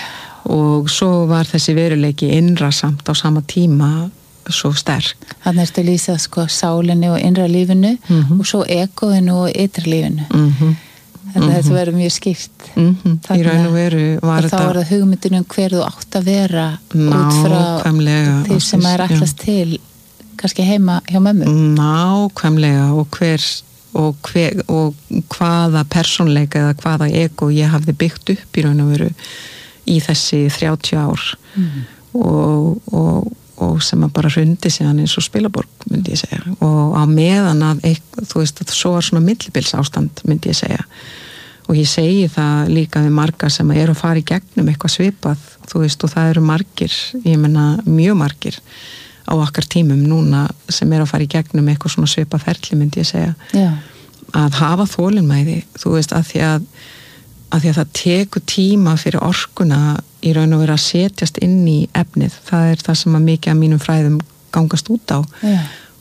og svo var þessi veruleiki innra samt á sama tíma svo sterk. Þannig ertu að lýsa sko sálinni og innra lífinu mm-hmm. og svo egoinu og ytra lífinu mm-hmm. þetta, mm-hmm. þetta verður mjög skýrt mm-hmm. í raun og veru var og þetta þá var það hugmyndin um hver þú átt að vera út frá því sem er ætlast til kannski heima hjá mömmu. Nákvæmlega og hver Og, hver, og hvaða persónleika eða hvaða ego ég hafði byggt upp í raun og veru í þessi þrjátíu ár mm. og, og, og sem að bara hrundi síðan eins og spilaborg myndi ég segja og á meðan að eitthvað, þú veist að svo var svona millibils ástand myndi ég segja og ég segi það líka við marga sem að eru að fara í gegnum eitthvað svipað þú veist og það eru margir, ég menna mjög margir á okkar tímum núna sem er að fara í gegnum eitthvað svona svipa ferli myndi ég segja Já. Að hafa þolinmæði þú veist að því að, að því að það tekur tíma fyrir orkuna í raun og vera að setjast inn í efnið, það er það sem að mikið af mínum fræðum gangast út á Já.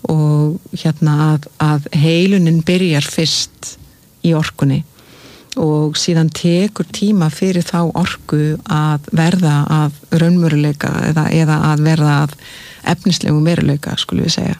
Og hérna að, að heilunin byrjar fyrst í orkunni og síðan tekur tíma fyrir þá orku að verða að raunveruleika eða, eða að verða að efnislegum veruleika, skulum við segja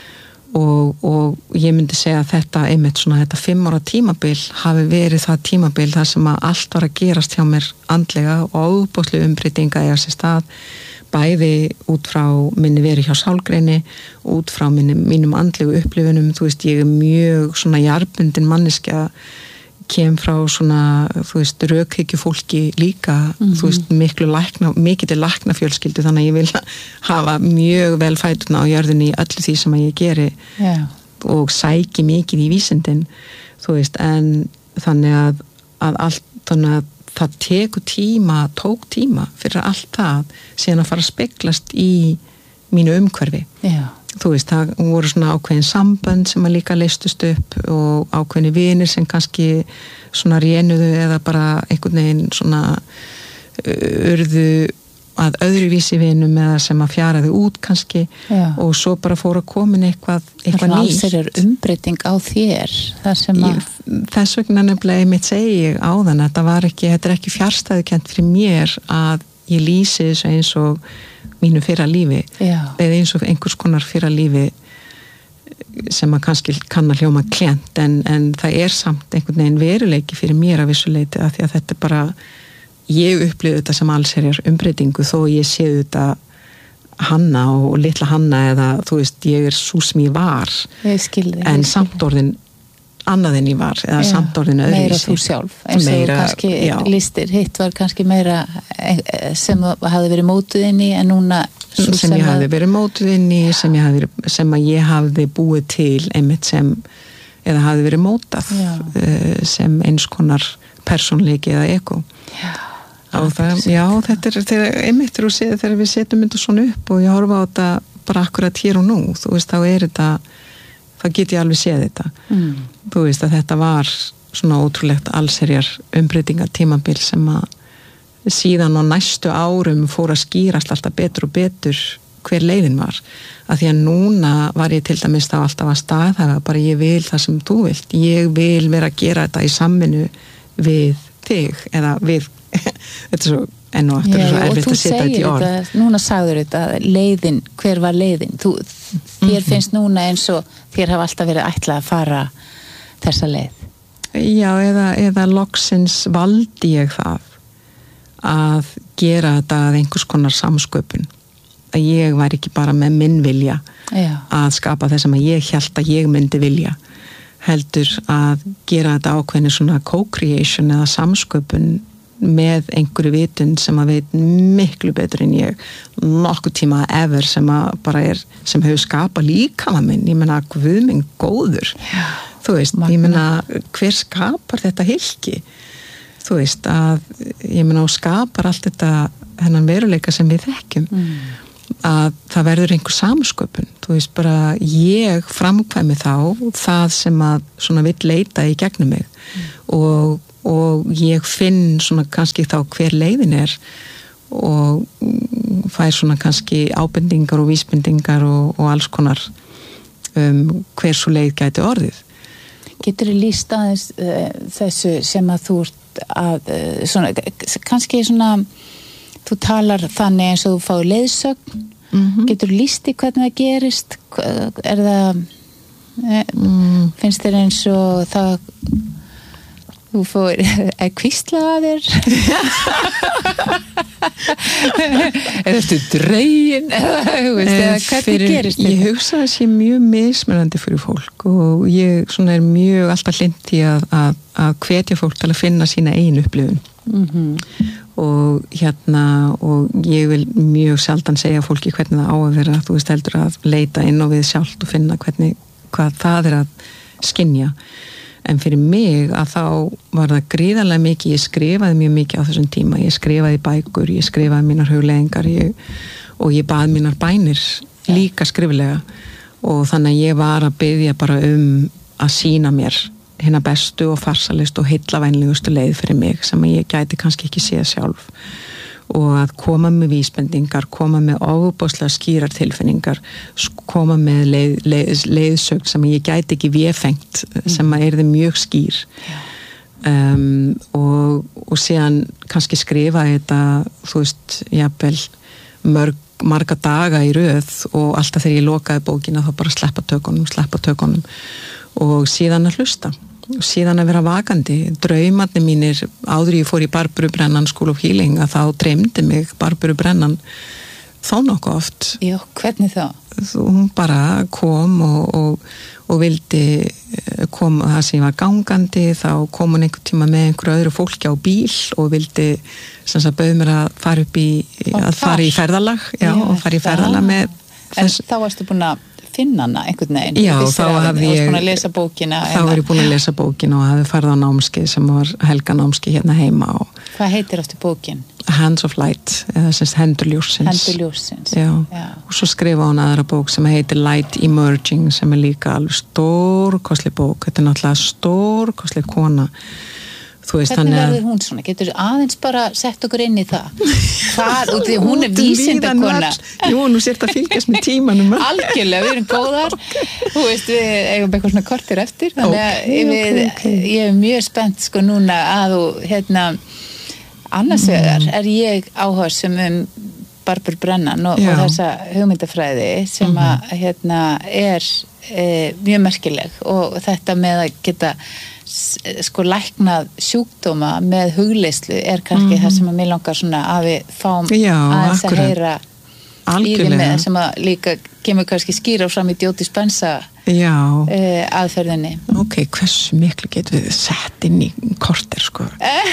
og, og ég myndi segja að þetta einmitt svona þetta fimm ára tímabil hafi verið það tímabil þar sem að allt var að gerast hjá mér andlega og óbúslega umbreytinga eiga sér stað bæði út frá minni verið hjá sálgreini út frá minni, mínum andlegu upplifunum, þú veist ég er mjög svona jarðbundin manneskja kem frá svona, þú veist, rökhyggju fólki líka, mm-hmm. þú veist, miklu lækna, mikið til lækna fjölskyldu þannig að ég vil hafa mjög vel fæturna á jörðinni í öllu því sem að ég geri yeah. og sæki mikið í vísindin, þú veist, en þannig að, að allt, þannig að það tekur tíma, tók tíma fyrir allt það síðan að fara að speglast í mínu umhverfi. Yeah. Þú veist, það voru svona ákveðin sambönd sem að líka leystust upp og ákveðin vinir sem kannski svona rénuðu eða bara einhvern veginn svona urðu að öðruvísi vinum eða sem að fjaraðu út kannski Já. Og svo bara fóru að komin eitthvað, eitthvað nýtt. Það er umbreyting á þér. Að... Ég, þess vegna nefnilega ég mitt segi ég áðan að þetta var ekki, þetta er ekki fjárstæðukent fyrir mér að ég lýsi þessu eins og mínu fyrra lífi Já. Eða eins og einhvers konar fyrra lífi sem að kannski kann að hljóma klent en, en það er samt einhvern veginn veruleiki fyrir mér að vissuleiti að því að þetta er bara ég upplifði þetta sem allsherjar umbreytingu þó ég séu þetta Hanna og litla Hanna eða þú veist ég er sú sem ég var ég skilði, en ég samt orðin annað en ég var eða já, samt orðinu öðruvísi meira þú sjálf eins og meira, kannski já. Listir hitt var kannski meira sem hafði verið mótuð inn í en núna sem, sem ég hafði verið mótuð inn í sem, ég hafði, sem að ég hafði búið til einmitt sem eða hafði verið mótað uh, sem eins konar persónleiki eða ego já, það, já þetta er þegar, einmitt þegar, þegar við setjum þetta svona upp og ég horfa á þetta bara akkurat hér og nú þú veist þá er þetta þá get ég alveg séð þetta mm. þú veist að þetta var svona ótrúlegt allsherjar umbreytingatímabil sem að síðan á næstu árum fór að skýrast alltaf betur og betur hver leiðin var að því að núna var ég til dæmis þá alltaf að staðhæfa bara ég vil það sem þú vilt ég vil vera að gera þetta í samvinnu við þig eða við þetta er svo enn og aftur svo erfitt að setja þetta í orð þetta, núna sagður þetta leiðin, hver var leiðin þú, þér mm-hmm. finnst núna eins og þér hafa alltaf verið ætlað að fara þessa leið já eða, eða loksins valdi ég það að gera þetta að einhvers konar samsköpun að ég væri ekki bara með minn vilja Já. að skapa það sem að ég hélt að ég myndi vilja, heldur að gera þetta ákveðni svona co-creation eða samsköpun með einhverju vitund sem að veit miklu betur en ég nokkuð tíma ever sem að bara er, sem hefur skapað líkama minn, ég meina guð minn góður. Já. Þú veist, Magna. Ég meina hver skapar þetta hylki? Þú veist að, ég meina og skapar allt þetta hennan veruleika sem við þekkjum. Mm. Að það verður einhver samsköpun, þú veist bara ég framkvæmi þá það sem að svona vill leita í gegnum mig mm. og, og ég finn svona kannski þá hver leiðin er og fær svona kannski ábendingar og vísbendingar og, og alls konar um, hver svo leið gæti orðið. Getur þú lýst aðeins uh, þessu sem að þú ert að uh, svona, kannski svona þú talar þannig eins og þú fáir leiðsögn, mm-hmm. getur þú lýst í hvernig það gerist, er það mm. finnst þér eins og það þú fór að hvísla að þér eða ertu dregin eða hvernig gerist þetta? Ég hugsa að það sé mjög mismunandi fyrir fólk og ég svona er mjög alltaf hlynnt í að, að, að hvetja fólk til að finna sína eigin upplifun. Mm-hmm. Og hérna og ég vil mjög sjaldan segja fólki hvernig það á að vera, þú veist heldur að leita inn á við sjálft og finna hvernig, hvað það er að skynja, en fyrir mig að þá var það gríðarlega mikið, ég skrifaði mjög mikið á þessum tíma, ég skrifaði bækur, ég skrifaði mínar hugleiðingar ég, og ég bað mínar bænir líka skriflega og þannig að ég var að biðja bara um að sýna mér hérna bestu og farsalist og heillavænlegustu leið fyrir mig sem ég gæti kannski ekki séð sjálf og að koma með vísbendingar, koma með ofboðslega skýrar tilfinningar, koma með leið, leið, leiðsögn sem ég gæti ekki véfengt, sem að er þið mjög skýr um, og, og síðan kannski skrifa þetta, þú veist, jafnvel mörg, marga daga í röð og alltaf þegar ég lokaði bókina þá bara sleppa tökunum, sleppa tökunum og síðan að hlusta og síðan að vera vakandi, draumarnir mínir áður ég fór í Barburu Brennan School of Healing að þá dreymdi mig Barburu Brennan þó nokkuð oft. Já, hvernig þá? Hún bara kom og, og, og vildi koma það sem ég var gangandi, þá kom hún einhvern tíma með einhverju öðru fólki á bíl og vildi sem sagt bauð mér að fara upp í að fara í ferðalag, já, já og fara í ferðalag með þess. En þá varstu búin að finna hana einhvern veginn. Já, þá hafði ég búin að lesa bókina. Þá var ég búin að lesa bókina og hafði farið á námskeið sem var helga námskeið hérna heima. Og hvað heitir aftur bókin? Hands of Light, eða semst Hendur ljóssins. Hendur ljóssins. Já. Já. Og svo skrifa hún aðra bók sem heitir Light Emerging sem er líka alveg stórkostleg bók. Þetta er náttúrulega stórkostleg kona. Þú veist, hvernig verður hún svona? Getur aðeins bara sett okkur inn í það? Hvað, og því hún er vísindakona. Jú, nú sért að fylgjast með tímanum. Algjörlega, við erum góðar. Þú veist, við eigum eitthvað svona kortir eftir. Þannig að okay, við, okay, okay. ég er mjög spennt sko núna að þú, hérna, annars vegar er ég áhugasum um Barburu Brennan og, og þessa hugmyndafræði sem að, hérna, er e, mjög merkileg og þetta með að geta sko læknað sjúkdóma með hugleyslu er kannski mm-hmm. það sem að mér langar svona að við fáum Já, aðeins að heyra Algjörlega. Í því með sem að líka kemur kannski skýra fram í Joe Dispenza uh, aðferðinni. Ok, hversu miklu getur við sett inn í korter sko?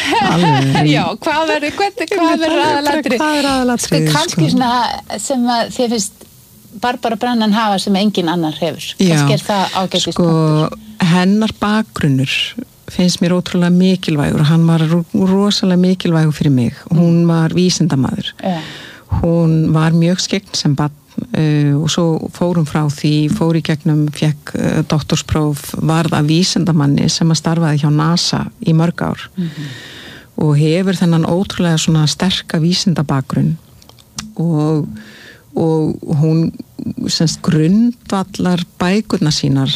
Já, hvað verður hvernig, hvað verður aðalatri? Hvað er aðalatri? Sko kannski sko? Svona sem að þið finnst Barbara Brennan hafa sem engin annar hefur. Kannski er það ágætist sko, hennar bakgrunnur finnst mér ótrúlega mikilvægur og hann var rosalega mikilvægur fyrir mig. Hún var vísindamaður. Ja. Hún var mjög skegn sem barn uh, og svo fór hún frá því, fór í gegnum, fekk uh, doktorspróf, varð að vísindamanni sem að starfaði hjá NASA í mörg ár mm-hmm. og hefur þennan ótrúlega svona sterka vísindabakgrunn og og hún semst grundvallar bækurnar sínar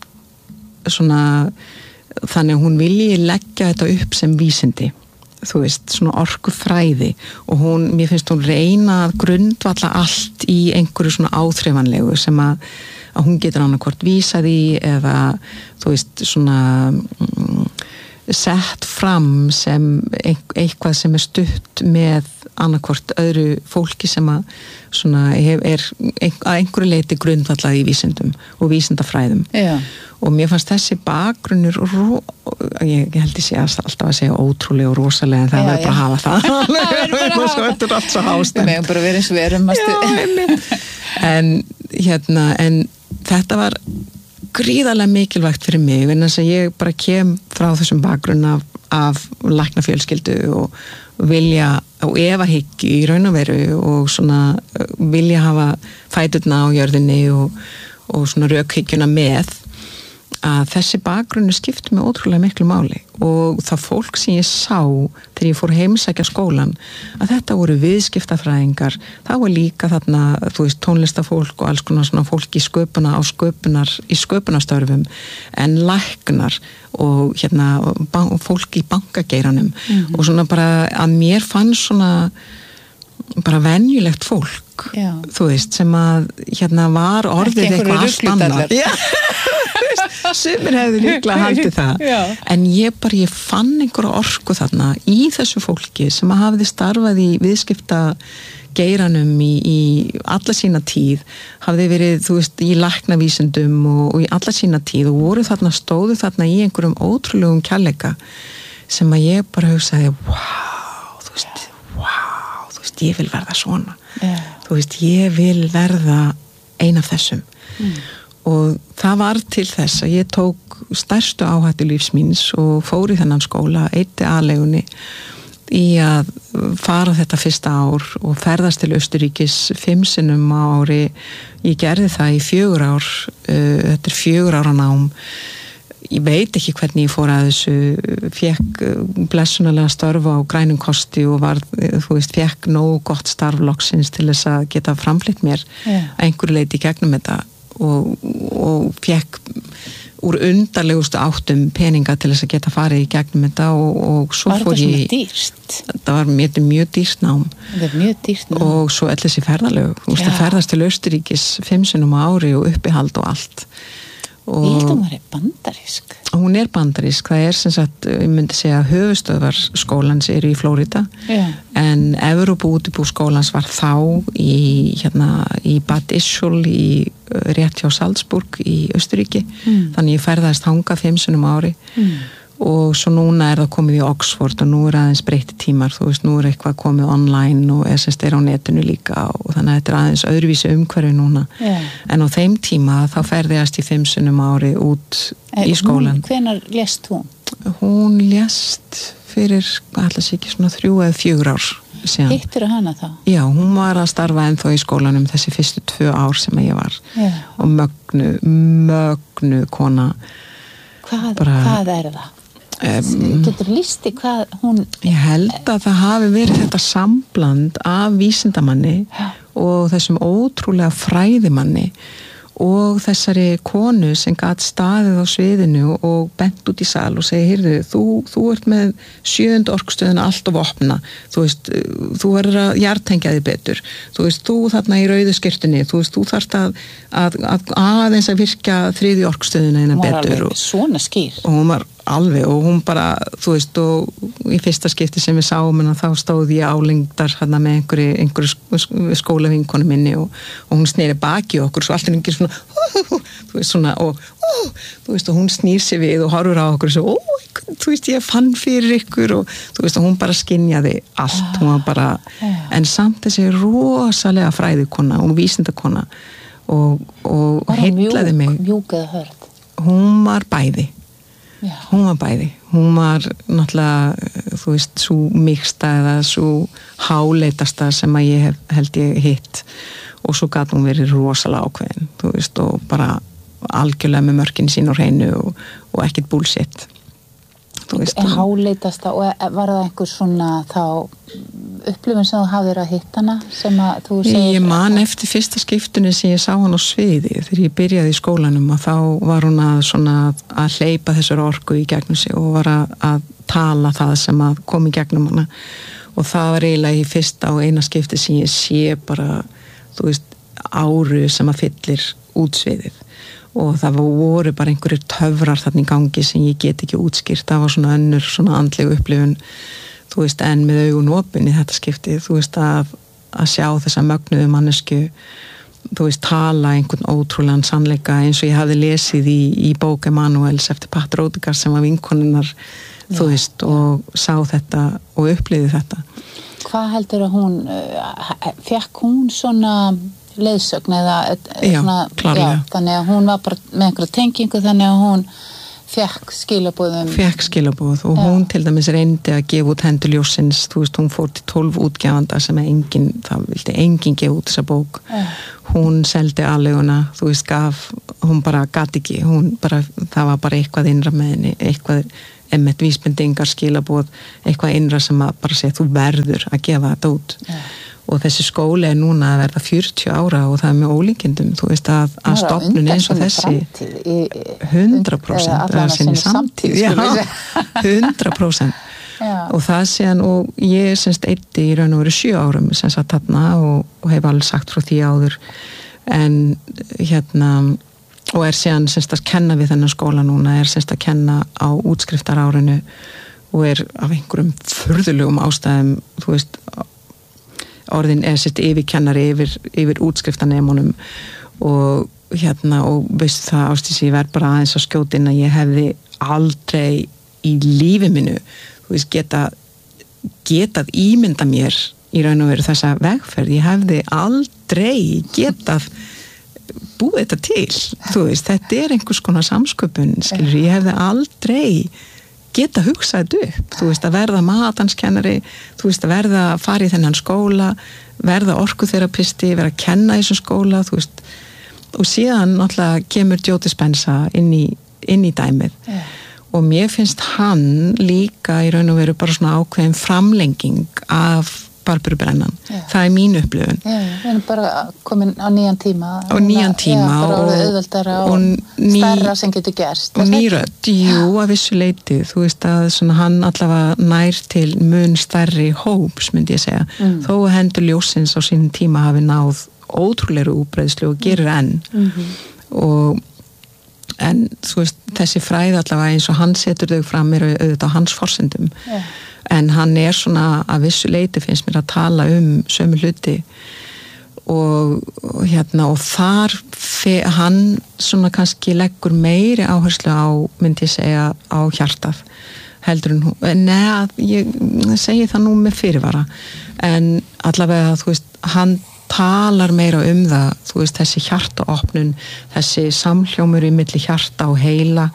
svona þannig að hún vilji leggja þetta upp sem vísindi þú veist, svona orkufræði og hún, mér finnst hún reyna að grundvalla allt í einhverju svona áþreifanlegu sem að, að hún getur annarkvort vísað í eða þú veist, svona sett fram sem eitthvað sem er stutt með annarkvort öðru fólki sem að svona hef, er að einhverju leiti grundvallað í vísindum og vísindafræðum. Já. Og mér fannst þessi bakgrunnur ró, ég, ég held ég sé alltaf að segja ótrúlega og rosalega en það verður bara að hafa það. Það verður bara að hafa það. Þetta er allt svo hástemt. Við megum bara verið eins og við erum. Já, en hérna, en þetta var gríðarlega mikilvægt fyrir mig en þess að ég bara kem frá þessum bakgrunn af, af læknafjölskyldu og vilja og efahyggju í raun og veru og svona vilja hafa fæturna á jörðinni og, og svona rökhyggjuna með að þessi bakgrunni skipti mig ótrúlega miklu máli og það fólk sem ég sá þegar ég fór heimsækja skólan að þetta voru viðskiptafræðingar það var líka þarna, þú veist, tónlistafólk og alls konar svona fólk í sköpuna á sköpunar, í sköpunarstörfum en læknar og hérna fólk í bankageiranum mm-hmm. og svona bara að mér fannst svona bara venjulegt fólk Já. Þú veist, sem að hérna var orðið eitthvað allt annað sumir hefði líklega haldið það Já. En ég bara, ég fann einhverja orku þarna í þessu fólki sem að hafði starfað í viðskipta geiranum í, í alla sína tíð hafði verið, þú veist, í læknavísindum og, og í alla sína tíð og voru þarna, stóðu þarna í einhverjum ótrúlegum kærleika sem að ég bara hugsaði, wow, þú veist wow, þú veist, ég vil verða svona yeah. þú veist, ég vil verða ein af þessum mm. og það var til þess að ég tók stærstu áhættu lífs míns og fór í þennan skóla, eyddi aðleigunni í að fara þetta fyrsta ár og ferðast til Austurríkis fimm sinnum á ári ég gerði það í fjögur ár uh, þetta er fjögur ára nám ég veit ekki hvernig ég fór að þessu fekk blessunarlega störf á grænum kosti og var, þú veist, fekk nógu gott starf loksins til þess að geta framflytt mér yeah. einhverju leiti í gegnum þetta og, og fekk úr undarlegustu áttum peninga til þess að geta farið í gegnum þetta og, og svo var fór ég... Var þetta svona dýrst? Það var mjög, mjög dýrt nám. Það er mjög dýrt nám. Og svo allir þessi ferðalög. Þú veist, að ferðast til Austurríkis fimm sinnum á ári og uppihald og allt. Og ég held að hún er bandarísk. Hún er bandarísk. Það er sem sagt, ég myndi segja höfuðstöðvar skólans eru í Flórída. Já. En Evrópu útibú skólans var þá í, hérna, í Bad Ischl í rétt hjá Salzburg í Austurríki. Mm. Þannig ég ferðaðist hanga fimm sinnum á ári. Mm. Og svo núna er það komið í Oxford og nú er aðeins breytti tímar, þú veist, nú er eitthvað komið online og S S D er á netinu líka og þannig að þetta er aðeins öðruvísi umhverfi núna. Yeah. En á þeim tíma þá ferðiðast í fimm sinnum ári út e, í skólan. Hún, hvenær lést hún? Hún lést fyrir, allas ekki svona þrjú eða fjögur ár síðan. Hittirðu hana þá? Já, hún var að starfa ennþá í skólanum þessi fyrstu tvö ár sem ég var. Yeah. Og mögnu, mögnu kona. Hvað, bara, hvað er það? Um, getur listi hvað hún ég held að það hafi verið þetta sambland af vísindamanni ja. Og þessum ótrúlega fræðimanni og þessari konu sem gat staðið á sviðinu og bent út í sal og segi, heyrðu, þú, þú ert með sjöundu orkustöðuna allt of opna, þú veist, þú verður að jartengja þig betur, þú veist, þú þarna í rauðu skyrtunni, þú veist, þú þarft að, að, að aðeins að virka þriðju orkustöðuna eina betur. Og svona skýr. Og hún var alveg og hún bara, þú veist, og í fyrsta skipti sem við sáum hennar þá stóð ég álengdar hérna með einhverju, einhverju skólavinkonu minni og, og hún sneri baki okkur svo allt er einhver svona, þú veist, svona og, þú veist, og hún snýr sig við og horfur á okkur og svo, ó, þú veist, ég fann fyrir ykkur og þú veist, og hún bara skynjaði allt, hún var bara, en samt þessi rosalega fræðikona og vísindakona og, og heillaði mig. Mjúk eða hörð? Hún var bæði. Já. Hún var bæði, hún var náttúrulega, þú veist, svo miksta eða svo háleitasta sem að ég hef, held ég hitt og svo gat hún verið rosalega ákveðin, þú veist, og bara algjörlega með mörkin sín og hreinu og, og ekkert bullshit. Þú veist, háleitasta og var það einhver svona þá upplifun sem þú hafðir að hitta hana sem að þú segir? Ég man eftir fyrsta skiptunni sem ég sá hann á sviði þegar ég byrjaði í skólanum og þá var hún að svona að hleypa þessar orku í gegnum sig og var að, að tala það sem að kom í gegnum hana og það var eiginlega í fyrsta og eina skipti sem ég sé bara, þú veist, áru sem að fyllir út sviðið og það voru bara einhverjir töfrar þarna í gangi sem ég get ekki útskýrt, það var svona önnur svona andleg upplifun, þú veist, en með augun opin í þetta skipti, þú veist, að, að sjá þessa mögnuðu mannesku, þú veist, tala einhvern ótrúlegan sannleika eins og ég hafði lesið í, í bók Emanuels eftir Pat Rodegar sem var vinkonunnar, ja, þú veist, og ja. Sá þetta og upplifði þetta. Hvað heldur að hún, fekk hún svona leiðsögn eða já, svona, já, þannig að hún var bara með einhverja tengingu, þannig að hún fekk skilabóðum fekk skilabóð og já. Hún til dæmis reyndi að gefa út Hendur ljóssins, þú veist, hún fór til tólf útgefanda sem engin, það vildi engin gefa út þessa bók, já. Hún seldi aðleguna, þú veist, gaf hún bara gat ekki, hún bara það var bara eitthvað innra með henni, eitthvað einmitt vísbendingar, skilabóð, eitthvað innra sem að bara segja, þú verður að gefa þetta út, já. Og þessi skóli er núna að verða fjörutíu ára og það er með ólíkindum, þú veist, að, að stofnun eins og þessi hundrað prósent eða sinni samtíð, já, hundrað prósent og það séðan, og ég semst eitti í raun og veru sjö árum sem satt þarna og, og hef alveg sagt frá því áður, en hérna, og er séðan semst að kenna við þennan skóla núna, er semst að kenna á útskriftarárinu og er af einhverjum furðulegum ástæðum, þú veist, orðin er sitt yfirkennari yfir, yfir útskriftanemunum og hérna, og veistu það, Ásdís, ég verð bara aðeins að skjóta inn að ég hefði aldrei í lífi minu, þú veist, geta getað ímynda mér í raun og veru þessa vegferð, ég hefði aldrei getað búið þetta til, þú veist, þetta er einhvers konar samsköpun, skilur, ég hefði aldrei geta hugsað þetta upp, þú veist, að verða matanskennari, þú veist, að verða að fara í þennan skóla, verða orkuþerapisti, vera að kenna í þessum skóla, þú veist, og síðan náttúrulega kemur Joe Dispenza inn í, inn í dæmið yeah. Og mér finnst hann líka í raun og veru bara svona ákveðin framlenging af Barburu Brennan, yeah. Það er mín upplifun. Já, yeah, við erum bara komin á nýjan tíma. Á nýjan tíma ja, og, auðveldara og, og ný, stærra sem getur gerst. Og nýrödd, jú, að vissu leyti, þú veist að svona hann allavega nær til mun stærri hóps, myndi ég segja. Mm. Þó að Hendur ljóssins á sínum tíma hafi náð ótrúleru útbreiðslu og gerir enn. Mm-hmm. Og en þú veist, þessi fræði allavega eins og hann setur þau fram er auðvitað á hans forsendum. Yeah. En hann er svona að vissu leyti finnst mér að tala um sömu hluti og, og hérna og þar fe, hann svona kannski leggur meiri áherslu á, myndi ég segja, á hjartað heldur en hún, neða, ég segi það nú með fyrirvara, en allavega, þú veist, hann talar meira um það, þú veist, þessi hjartaopnun, þessi samhljómur í milli hjarta og heila,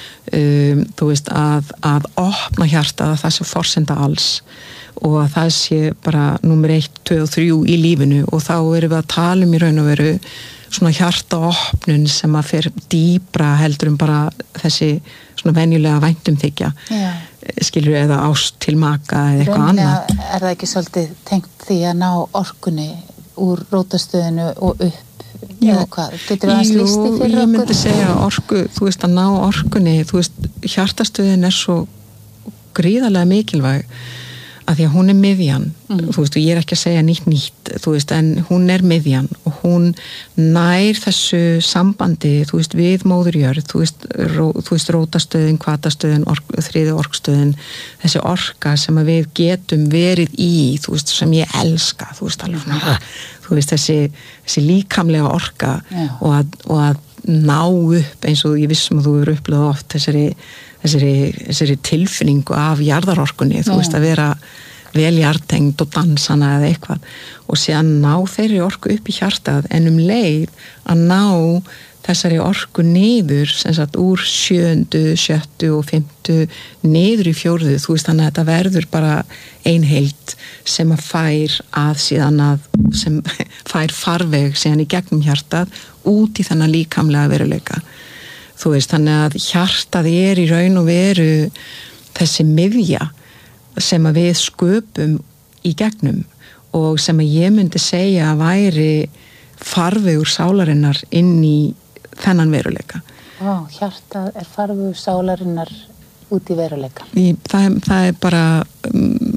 um, þú veist, að, að opna hjartað, að það sé forsenda alls og að það sé bara númer eitt, tvö og þrjú í lífinu og þá erum við að tala um í raun og veru svona hjartaopnun sem að fer dýpra heldur um bara þessi svona venjulega væntumþykja, yeah. Skilur eða ást til maka eða eitthvað annað. Er það ekki svolítið tengt því að ná orkunni úr rótastöðinu og upp Já, eða hvað? Getur það að slýsti fyrir okkur? Jú, ég myndi segja orku, þú veist að ná orkunni, þú veist, hjartastöðin er svo gríðarlega mikilvæg að því að hún er miðjan, mm. þú veist, og ég er ekki að segja nýtt nýtt, þú veist, en hún er miðjan og hún nær þessu sambandi, þú veist, við móðurjörð, þú veist, ró, þú veist, rótastöðin, kvatastöðin, ork, þriði orkstöðin, þessi orka sem að við getum verið í, þú veist, sem ég elska, þú veist, alveg svona, þú veist, þessi, þessi líkamlega orka yeah. og, að, og að ná upp eins og ég vissum að þú eru upplöðað oft þessari Þessari, þessari tilfinningu af jarðarorkunni, þú veist, að vera vel jarðtengd og dansana eða eitthvað og síðan ná þeirri orku upp í hjartað en um leið að ná þessari orku niður sem sagt úr sjöndu, sjöttu og fimmtu niður í fjórðu, þú veist, þannig að þetta verður bara ein heild sem að fær að síðan að sem fær farveg síðan í gegnum hjartað út í þennan líkamlega veruleika. Þú veist, þannig að hjartað er í raun og veru þessi miðja sem að við sköpum í gegnum og sem að ég myndi segja að væri farvegur sálarinnar inn í þennan veruleika. Ó, hjartað er farvegur sálarinnar út í veruleika. Í, það, það er bara um,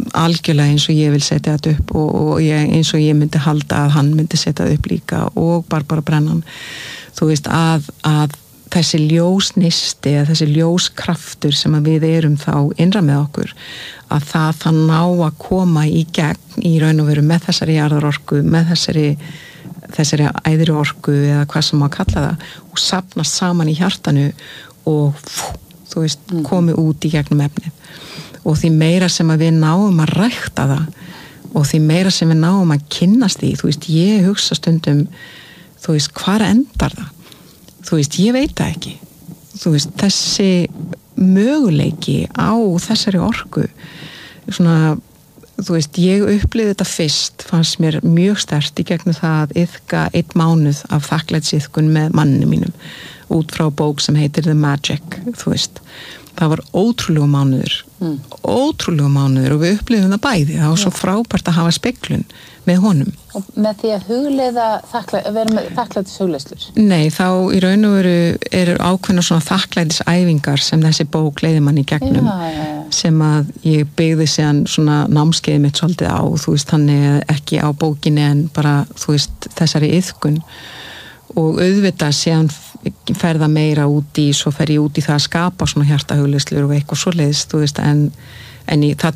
algjörlega eins og ég vil setja þetta upp og, og ég, eins og ég myndi halda að hann myndi setja þetta upp líka og Barbara Brennan þú veist að, að þessi ljósnisti eða þessi ljóskraftur sem að við erum þá innra með okkur að það það ná að koma í gegn í raun og veru með þessari jarðarorku, með þessari þessari æðri orku eða hvað sem maður kalla það og safnast saman í hjartanu og fú, þú veist, mm. komi út í gegnum efnið og því meira sem að við náum að rækta það og því meira sem við náum að kynnast því, þú veist, ég hugsa stundum þú veist, hvar endar það? Þú veist, ég veit það ekki. Þú veist, þessi möguleiki á þessari orku, svona, þú veist, ég upplifði þetta fyrst, fannst mér mjög sterkt í gegnum það að iðka einn mánuð af þakklætisiðkun með manninu mínum, út frá bók sem heitir The Magic, þú veist. Það var ótrúlegu mánuður, mm. ótrúlegu mánuður og við upplifðum það bæði. Það var svo frábært að hafa speglun með honum. Og með því að hugleiða, þakklæ, vera með þakklætis hugleiðslur? Nei, þá í raun og veru eru ákveðna svona þakklætisæfingar sem þessi bók leiði mann í gegnum, já, já, já. Sem að ég byggði síðan svona námskeiði mitt svolítið á, þú veist, þannig ekki á bókinni en bara, þú veist, þessari iðkun og auðvitað síðan ferða meira út í, svo fer ég út í það að skapa svona hjartahugleiðslur og eitthvað svoleiðis, þú veist, en, en ég, það